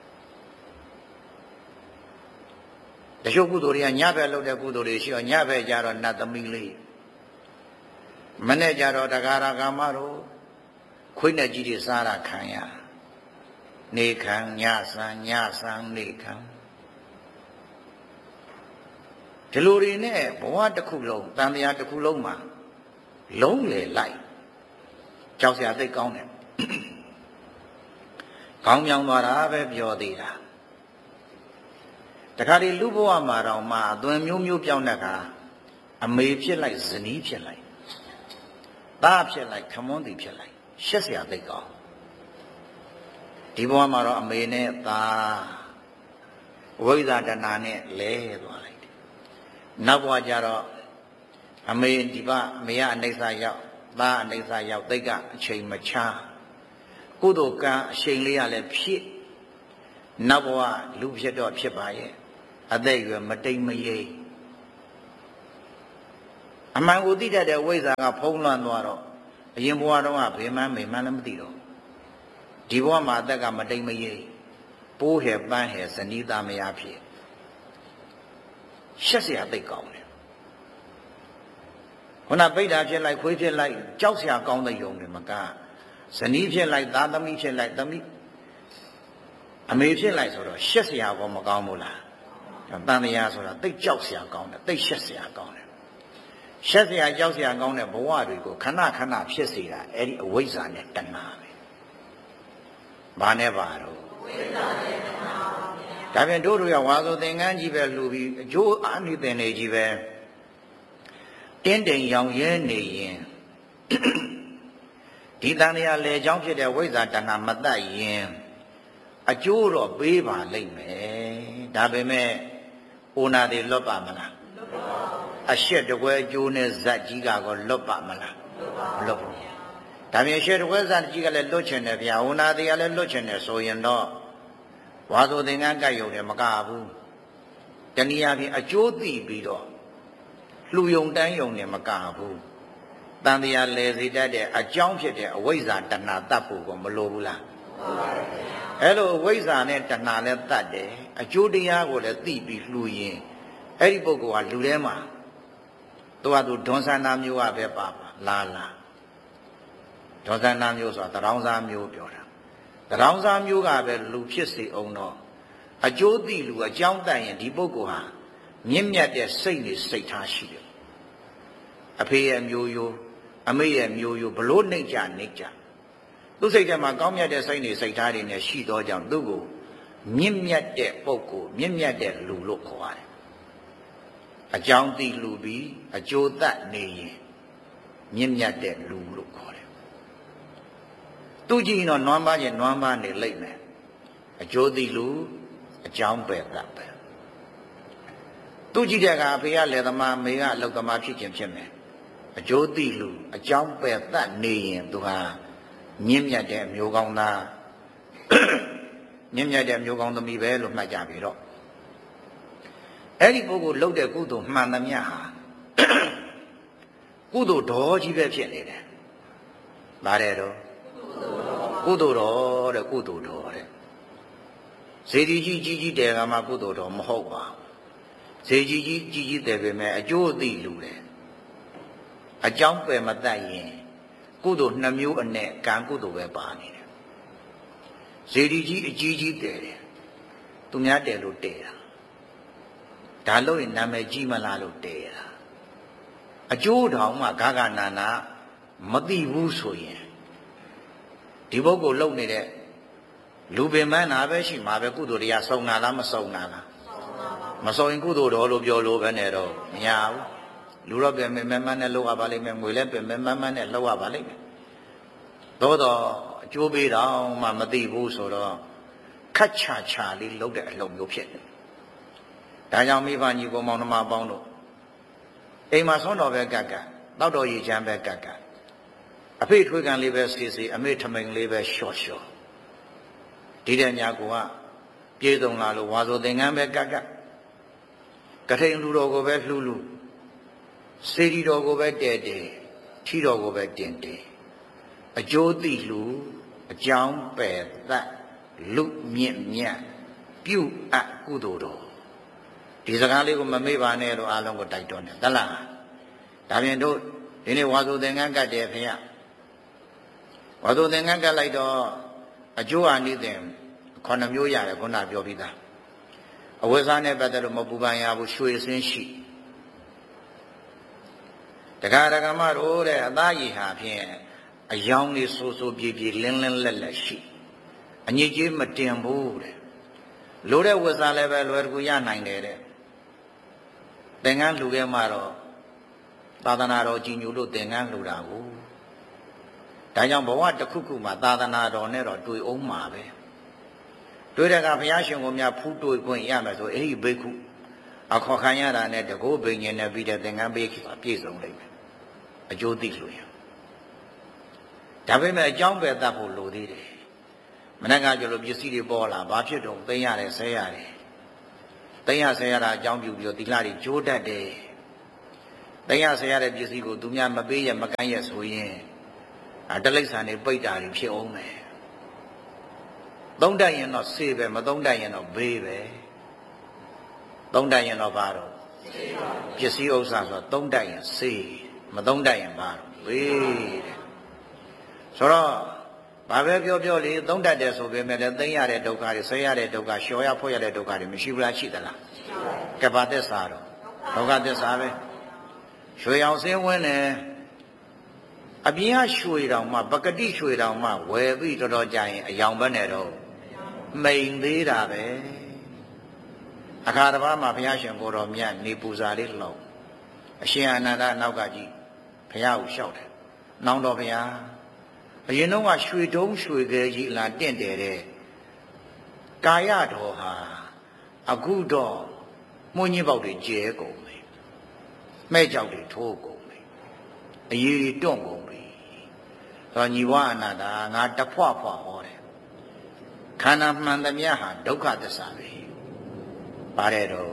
တချို့ကုသိုလ်တွေကညပဲလုပ်တဲ့ကုသိုလ်တွေရှိတော့ညပဲကြတော့နတ်သမီးလေးမနဲ့ကြတော့တရားရကာမတို့ခွေးနဲ့ကြီးတွေစားတာခံရနေခံညဆန်းညဆန်းနေခံဒီလိုတွေနဲ့ဘဝတစ်ခုလုံးတန်တရားတစ်ခုလုံးမှာလုံးလေလိုက်ကြောက်စရာသိကောင်းတယ်ခေါင်းမြောင်သွားတာပဲပြောသေးတာတခါဒီလူဘဝမှာတော့မှအသွင်မျိုးမျိုးပြောင်းတဲ့အခါအမေဖြစ်လိုက်ဇနီးဖြစ်လိုက်သားဖြစ်လိုက်ခမွန်းတီဖြစ်လိုက်ရှက်စရာသိကောင်းဒီဘဝမှာတော့အမေနဲ့သားဝိဇ္ဇာတဏှာနဲ့လဲသွားလိုက်တယ်နောက်ဘဝကျတော့အမေဒီဘအမေကအနိစ္စရောက်သားအနိစ္စရောက်သိကအချိန်မချကုသိုလ်ကံအချိန်လေးရလဲဖြစ်နောက်ဘဝလူဖြစ်တော့ဖြစ်ပါရဲ့အသက်အရွယ်မတိမ်မရိပ်အမှန်ကိုသိတတ်တဲ့ဝိဇ္ဇာကဖုံးလွှမ်းသွားတော့အရင်ဘဝတုန်းကဘယ်မှမေမှန်းလည်းမသိတော့ဒီဘဝမှာအသက်ကမတိမ်မရိပ်ပိုးဟဲ့ပန်းဟဲ့ဇနီးသားမယားဖြစ်ရှက်เสียသိကောင်းတယ်ခုနပိဋ္ဌာဖြစ်လိုက်ခွေးဖြစ်လိုက်ကြောက်เสียကောင်းတဲ့ယုံတယ်မကဇနီးဖြစ်လိုက်သားသမီးဖြစ်လိုက်သမီးအမေဖြစ်လိုက်ဆိုတော့ရှက်เสียကောမကောင်းဘူးလားတန်တရားဆိုတာသိကြောက်เสียကောင်းတယ်သိရှက်เสียကောင်းတယ်ရှက်เสียကြောက်เสียကောင်းတဲ့ဘဝတွေကိုခဏခဏဖြစ်စေတာအဲ့ဒီအဝိဇ္ဇာနဲ့တဏှာပဲဘာနဲ့ပါတော့ဝိဇ္ဇာနဲ့တဏှာပါဗျာဒါပြန်တို့တို့ရဝါဆိုသင်္ကန်းကြီးပဲလှူပြီးအကျိုးအာနိသင်တွေကြီးပဲတင်းတိမ်ရောင်ရဲနေရင်ဒီတန်တရားလေချောင်းဖြစ်တဲ့ဝိဇ္ဇာတဏှာမတတ်ရင်အကျိုးတော့ပေးပါလိမ့်မယ်ဒါပေမဲ့အိုနာတွေလွတ်ပါမလားလွတ်ပါဘူးအရှက်တကွဲအကျိုးနဲ့ဇက်ကြီးကတော့လွတ်ပါမလားလွတ်ပါဘူးလွတ်ဘူးဒါပြင်ရှက်တကွဲဇက်ကြီးကလည်းလွတ်ချင်တယ်ဗျာအိုနာတွေကလည်းလွတ်ချင်တယ်ဆိုရင်တော့ဝါဆိုသင်္ကန်းကပ်ရုံနဲ့မကဘူးတနည်းအားဖြင့်အကျိုးသိပြီးတော့လှူယုံတန်းယုံနဲ့မကဘူးတန်တရားလဲစေတတ်တဲ့အကြောင်းဖြစ်တဲ့အဝိဇ္ဇာတဏှာတတ်ဖို့ကမလိုဘူးလားမှန်ပါဗျာအဲ့လိုအဝိဇ္ဇာနဲ့တဏှာလည်းတတ်တယ်အကျိုးတရားကိုလည်းသိပြီးလှူရင်အဲ့ဒီပုဂ္ဂိုလ်ကလူထဲမှာသူကသူဒွန်ဆန္ဒမျိုးကပဲပါပါလာလာဒွန်ဆန္ဒမျိုးဆိုတာတရောင်းစားမျိုးပြောတာတရောင်းစားမျိုးကပဲလူဖြစ်စေအောင်တော့အကျိုးသိလူအကြောင်းတတ်ရင်ဒီပုဂ္ဂိုလ်ဟာမြင့်မြတ်တဲ့စိတ်နဲ့စိတ်ထားရှိတယ်အဖေရဲ့မျိုးရိုးအမေရဲ့မျိုးရိုးဘလို့နှိမ့်ကြနှိမ့်ကြသူစိတ်ထဲမှာကောင်းမြတ်တဲ့စိတ်နဲ့စိတ်ထားတွေနဲ့ရှိသောကြောင့်သူ့ကိုမြင့်မြတ်တဲ့ပုဂ္ဂိုလ်မြင့်မြတ်တဲ့လူလို့ခေါ်ရတယ်အကြောင်းသိလူပြီးအကျိုးတတ်နေရင်မြင့်မြတ်တဲ့လူလို့ခေါ်တယ်သူကြည့်ရင်တော့နွမ်းပါးချင်းနွမ်းပါးနေလိမ့်မယ်အကျိုးသိလူအကြောင်းပဲတတ်ပဲသူကြည့်တဲ့ကအဖေကလည်းသမားမေကအလောက်သမားဖြစ်ခြင်းဖြစ်မယ်အကျိုးသိလူအကြောင်းပဲတတ်နေရင်သူဟာမြင့်မြတ်တဲ့မျိုးကောင်းသားမြင့်မြတ်တဲ့မျိုးကောင်းသမီးပဲလို့မှတ်ကြပြီတော့အဲ့ဒီပုဂ္ဂိုလ်လှုပ်တဲ့ကုသိုလ်မှန်သမျှဟာကုသိုလ်တော်ကြီးပဲဖြစ်နေတယ်။ဗါတယ်တော့ကုသိုလ်တော်တဲ့ကုသိုလ်တော်တဲ့ဇေဒီကြီးကြီးကြီးတယ်ကမှကုသိုလ်တော်မဟုတ်ပါဘူး။ဇေကြီးကြီးကြီးကြီးတယ်ပဲမဲ့အကျိုးသိလူတယ်။အကြောင်းပယ်မတတ်ရင်ကုသိုလ်နှမျိုးအနဲ့ကံကုသိုလ်ပဲပါနေတယ်ဇေဒီကြီးအကြီးကြီးတည်တယ်သူများတည်လို့တည်တာဒါလို့ရင်နာမည်ကြီးမလားလို့တည်တာအကျိုးတောင်မှဂဂနာနာမသိဘူးဆိုရင်ဒီပုဂ္ဂိုလ်လုံနေတဲ့လူပင်ပန်းနာပဲရှိမှာပဲကုသိုလ်တရားစုံနာလားမစုံနာလားမစုံရင်ကုသိုလ်တော်လို့ပြောလို့ပဲနဲ့တော့မရဘူးလူတော့ပြန်မမန်းနဲ့လောက်ရပါလိမ့်မယ်ငွေလည်းပြန်မမန်းနဲ့လောက်ရပါလိမ့်မယ်သို့တော့အကျိုးပေးတော့မှမသိဘူးဆိုတော့ခက်ချာချာလေးလုပ်တဲ့အလုပ်မျိုးဖြစ်တယ်ဒါကြောင့်မိဘညီကိုမောင်နှမပေါင်းတို့အိမ်မှာဆုံးတော်ပဲကက်ကတောက်တော်ရည်ချမ်းပဲကက်ကအဖေထွေးကံလေးပဲစီစီအမေထမိန်လေးပဲလျှော့လျှော့ဒီတဲ့ညာကပြေစုံလာလို့ဝါဆိုသင်္ကန်းပဲကက်ကကထိန်လူတော်ကိုပဲလှူလှူစေတီတော်ကိုပဲတဲတဲထီတော်ကိုပဲတင်တင်အကျိုးသိလူအကြောင်းပယ်သတ်လူမြင့်မြတ်ပြုအပ်ကုသိုလ်တော်ဒီစကားလေးကိုမမေ့ပါနဲ့လို့အားလုံးကိုတိုက်တွန်းတယ်တလားဒါပြင်တို့ဒီနေ့ဝါဆိုသင်္ကန်းကတ်တယ်ခင်ဗျဝါဆိုသင်္ကန်းကတ်လိုက်တော့အကျိုးအာနိသင်ခုနှစ်မျိုးရတယ်ခုနပြောပြီးသားအဝိဇ္ဇာနဲ့ပတ်သက်လို့မပူပန်ရဘူးရွှေစင်းရှိတက္ကရာကမတို့တဲ့အသားရည်ဟာဖြင့်အယောင်လေးဆိုးဆိုးပြေပြေလင်းလင်းလက်လက်ရှိအညစ်အကြေးမတင်ဘူးတဲ့လိုတဲ့ဝိဇ္ဇာလည်းပဲလွယ်တကူရနိုင်တယ်တဲ့သင်္ကန်းလူခဲ့မှတော့သာသနာတော်ကြီးညိုလို့သင်္ကန်းလူတာကိုဒါကြောင့်ဘဝတစ်ခုခုမှာသာသနာတော်နဲ့တော့တွေ့အောင်မှာပဲတွေ့တဲ့ကဘုရားရှင်ကိုများဖူးတွေ့ခွင့်ရမယ်ဆိုအဲ့ဒီဘိက္ခုအခေါ်ခံရတာနဲ့တကောဘိညာဉ်နဲ့ပြီးတဲ့သင်္ကန်းဘိက္ခုကပြည့်စုံလိမ့်မယ်အကျိုးသိလို့ရဒါပေမဲ့အကြောင်းပဲတတ်ဖို့လိုသေးတယ်မနေ့ကကျလို့ပစ္စည်းတွေပေါ်လာဘာဖြစ်တော့သိမ်းရတယ်ဆဲရတယ်သိမ်းရဆဲရတာအကြောင်းပြုပြီးတော့သီလတွေကျိုးတတ်တယ်သိမ်းရဆဲရတဲ့ပစ္စည်းကိုသူများမပေးရမကမ်းရဆိုရင်အတလိษံတွေပိတ်တာတွေဖြစ်အောင်မယ်သုံးတတ်ရင်တော့ဆေးပဲမသုံးတတ်ရင်တော့ဘေးပဲသုံးတတ်ရင်တော့ဘာတော့ပစ္စည်းဥစ္စာဆိုသုံးတတ်ရင်ဆေးမသုံးတတ်ရင်ဘာတော့ဘေးတဲ့ဆိုတော့ဘာပဲပြောပြောလေသုံးတတ်တယ်ဆိုပေမဲ့လည်းသိမ်းရတဲ့ဒုက္ခတွေဆဲရတဲ့ဒုက္ခလျှော်ရဖွဲ့ရတဲ့ဒုက္ခတွေမရှိဘူးလားရှိသလားကပ္ပသစ္စာတော့ဒုက္ခသစ္စာပဲရွှေအောင်စင်းဝင်းတယ်အပြင်ကရွှေတောင်မှပကတိရွှေတောင်မှဝယ်ပြီးတော်တော်ကြာရင်အယောင်ပဲနဲ့တော့မိန်သေးတာပဲအခါတစ်ပါးမှာဘုရားရှင်ကိုတော်မြတ်နေပူဇာလေးလှုံအရှင်အာနန္ဒနောက်ကကြီးဘုရားကိုလျှောက်တယ်နောင်တော်ဘုရားအရင်တော့ကရွှေတုံးရွှေခဲကြီးလာတင့်တယ်တဲ့ကာယတော်ဟာအခုတော့မွန်းကြီးပေါက်တွေကျဲကုန်ပြီမဲ့ကြောက်တွေထိုးကုန်ပြီအရေးတွေတွန့်ကုန်ပြီဆိုတော့ညီဝအနန္ဒာငါတဖွာဖွာဟောတယ်ခန္ဓာမှန်သမျှဟာဒုက္ခသစ္စာပဲပါတယ်တော့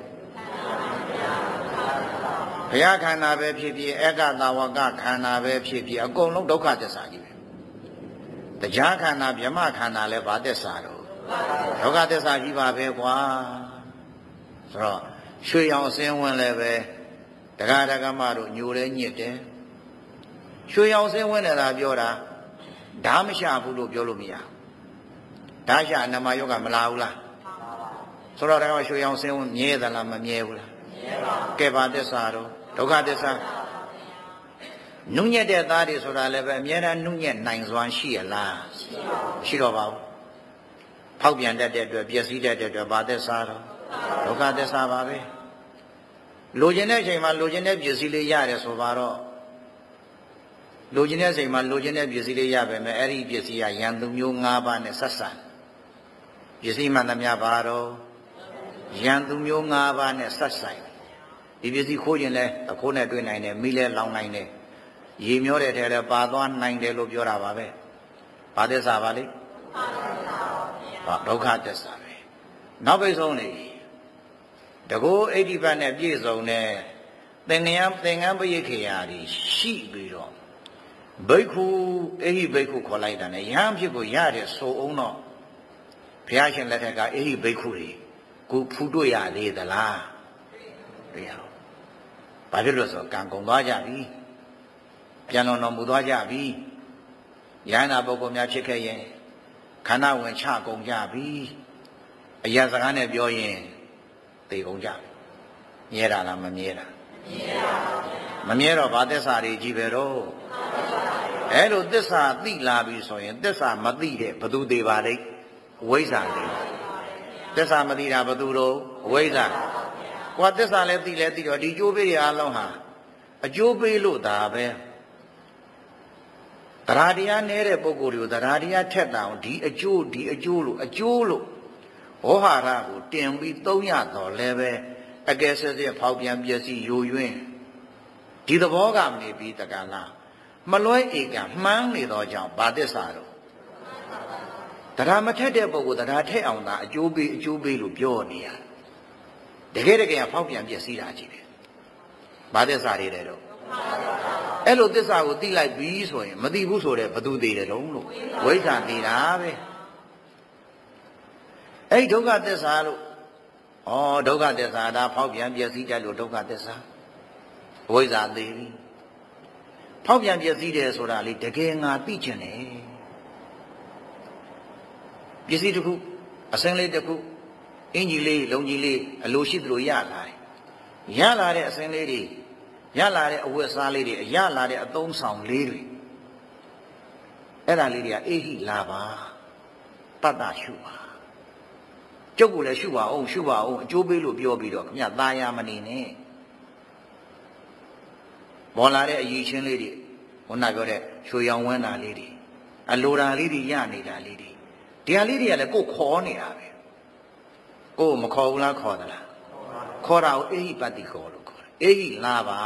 ဘုရားခန္ဓာပဲဖြစ်ဖြစ်ဧကသာဝကခန္ဓာပဲဖြစ်ဖြစ်အကုန်လုံးဒုက္ခသစ္စာကြီးပဲတရားခန္ဓာဗြဟ္မခန္ဓာလည်းဘာသစ္စာတော့ဒုက္ခသစ္စာကြီးပါပဲကွာဆိုတော့ရွှေရောင်စင်းဝင်လည်းပဲတရားဒဂမတို့ညိုလဲညစ်တယ်ရွှေရောင်စင်းဝင်နေတာပြောတာဓာမရှာဘူးလို့ပြောလို့မရဓာရှာနမယောဂမလာဘူးလားဆိုတော့ဒါကရွှေရောင်စင်းဝင်မြဲသလားမမြဲဘူးလားမြဲပါကဲဘာသစ္စာတော့ဒုက္ခသစ္စာနုညက်တဲ့သားတွေဆိုတာလည်းပဲအများအားနုညက်နိုင်စွမ်းရှိရလားရှိတော့ပါဘူးဖောက်ပြန်တတ်တဲ့အတွက်ပျက်စီးတတ်တဲ့အတွက်ဘာသစ္စာတော့ဒုက္ခသစ္စာပါပဲလိုချင်တဲ့အချိန်မှာလိုချင်တဲ့ပစ္စည်းလေးရတယ်ဆိုပါတော့လိုချင်တဲ့အချိန်မှာလိုချင်တဲ့ပစ္စည်းလေးရပါမယ်အဲ့ဒီပစ္စည်းကယံသူမျိုး၅ပါးနဲ့ဆက်ဆံပစ္စည်းမှန်သမျှပါတော့ယံသူမျိုး၅ပါးနဲ့ဆက်ဆိုင်ဒီပစ္စည်းခိုးခြင်းလဲအခိုးနဲ့တွေ့နိုင်တယ်မိလဲလောင်နိုင်တယ်ရေမျောတဲ့ထဲလဲပါသွားနိုင်တယ်လို့ပြောတာပါပဲဘာသစ္စာပါလိဒုက္ခသစ္စာပဲနောက်ပိတ်ဆုံးလေတကောအိဋ္ဌိပတ်နဲ့ပြည့်စုံတဲ့သင်္ကန်းသင်္ကန်းပရိခေယာတွေရှိပြီးတော့ဘိက္ခုအိဟိဘိက္ခုခေါ်လိုက်တာနဲ့ယဟန်ဖြစ်ကိုရတဲ့ဆိုအောင်တော့ဘုရားရှင်လက်ထက်ကအိဟိဘိက္ခုတွေကိုဖူးတွေ့ရသေးသလားတွေ့ရအောင်ဘာဖြစ်လို့ဆိုကံကုန်သွားကြပြီပြန်လွန်တော်မူသွားကြပြီယဟန္တာပုဂ္ဂိုလ်များဖြစ်ခဲ့ရင်ခန္ဓာဝင်ချကုန်ကြပြီအရာစကားနဲ့ပြောရင်သိကုန်ကြပြီမြဲတာလားမမြဲတာမမြဲတော့ဘာသစ္စာတွေကြီးပဲတော့အဲ့လိုသစ္စာသိလာပြီဆိုရင်သစ္စာမသိတဲ့ဘသူသေးပါလိမ့်အဝိဇ္ဇာသေးသစ္စာမသိတာဘသူတော့အဝိဇ္ဇာကိုယ်သစ္စာလည်းသိလည်းသိတော့ဒီကျိုးပေးရအလုံးဟာအကျိုးပေးလို့ဒါပဲတရားတရားနည်းတဲ့ပုဂ္ဂိုလ်တွေကိုတရားတရားထက်တာအောင်ဒီအကျိုးဒီအကျိုးလို့အကျိုးလို့ဝေါဟာရကိုတင်ပြီးသုံးရတော့လည်းပဲအကယ်ဆက်ဆက်ဖောက်ပြန်ပျက်စီးယိုယွင်းဒီသဘောကနေပြီးတက္ကလာမလွဲဧကမှန်းနေတော့ကြောင့်ဘာသစ္စာတော့တရားမထက်တဲ့ပုဂ္ဂိုလ်တရားထက်အောင်သာအကျိုးပေးအကျိုးပေးလို့ပြောနေရတကယ်တကယ်ဖောက်ပြန်ပျက်စီးတာကြီးတယ်ဘာသစ္စာတွေလဲတော့အဲ့လိုသစ္စာကိုသိလိုက်ပြီဆိုရင်မသိဘူးဆိုတဲ့ဘသူသိတယ်တုံးလို့ဝိဇ္ဇာသိတာပဲအဲ့ဒုက္ခသစ္စာလို့ဩဒုက္ခသစ္စာဒါဖောက်ပြန်ပျက်စီးကြလို့ဒုက္ခသစ္စာဝိဇ္ဇာသိပြီဖောက်ပြန်ပျက်စီးတယ်ဆိုတာလေတကယ်ငါသိချင်တယ်ပစ္စည်းတစ်ခုအစင်းလေးတစ်ခုအင်ကြီးလေးလုံကြီးလေးအလိုရှိသလိုရလာတယ်ရလာတဲ့အစင်းလေးတွေရလာတဲ့အဝတ်အစားလေးတွေရလာတဲ့အသုံးဆောင်လေးတွေအဲ့ဒါလေးတွေကအေဟိလာပါတတ္တရှုပါကျုပ်ကလည်းရှုပါအောင်ရှုပါအောင်အကျိုးပေးလို့ပြောပြီးတော့ခင်ဗျသားရမနေနဲ့ပေါ်လာတဲ့အရည်ချင်းလေးတွေခုနပြောတဲ့ရွှေရောင်ဝန်းတာလေးတွေအလိုတာလေးတွေရနေတာလေးတွေဒီဟာလေးတွေကလည်းကိုယ်ခေါ်နေတာပဲကိုယ်မခေါ်ဘူးလားခေါ်သလားခေါ်တာကိုအေဟိပတ္တိခေါ်လို့ခေါ်တယ်အေဟိလာပါ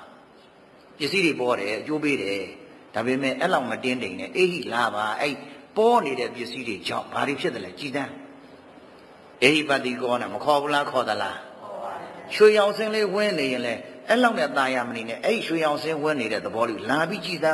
ပစ္စည်းတွေပေါ်တယ်အကျိုးပေးတယ်ဒါပေမဲ့အဲ့လောက်မတင်းတိမ်နဲ့အေဟိလာပါအဲ့ပပေါ်နေတဲ့ပစ္စည်းတွေကြောင့်ဘာတွေဖြစ်တယ်လဲကြည်တမ်းအေဟိပတိကောနဲ့မခေါ်ဘူးလားခေါ်သလားရွှေရောင်စင်းလေးဝင်းနေရင်လေအဲ့လောက်နဲ့ตาရမနေနဲ့အဲ့ရွှေရောင်စင်းဝင်းနေတဲ့သဘောလေးလာပြီးကြည်တမ်း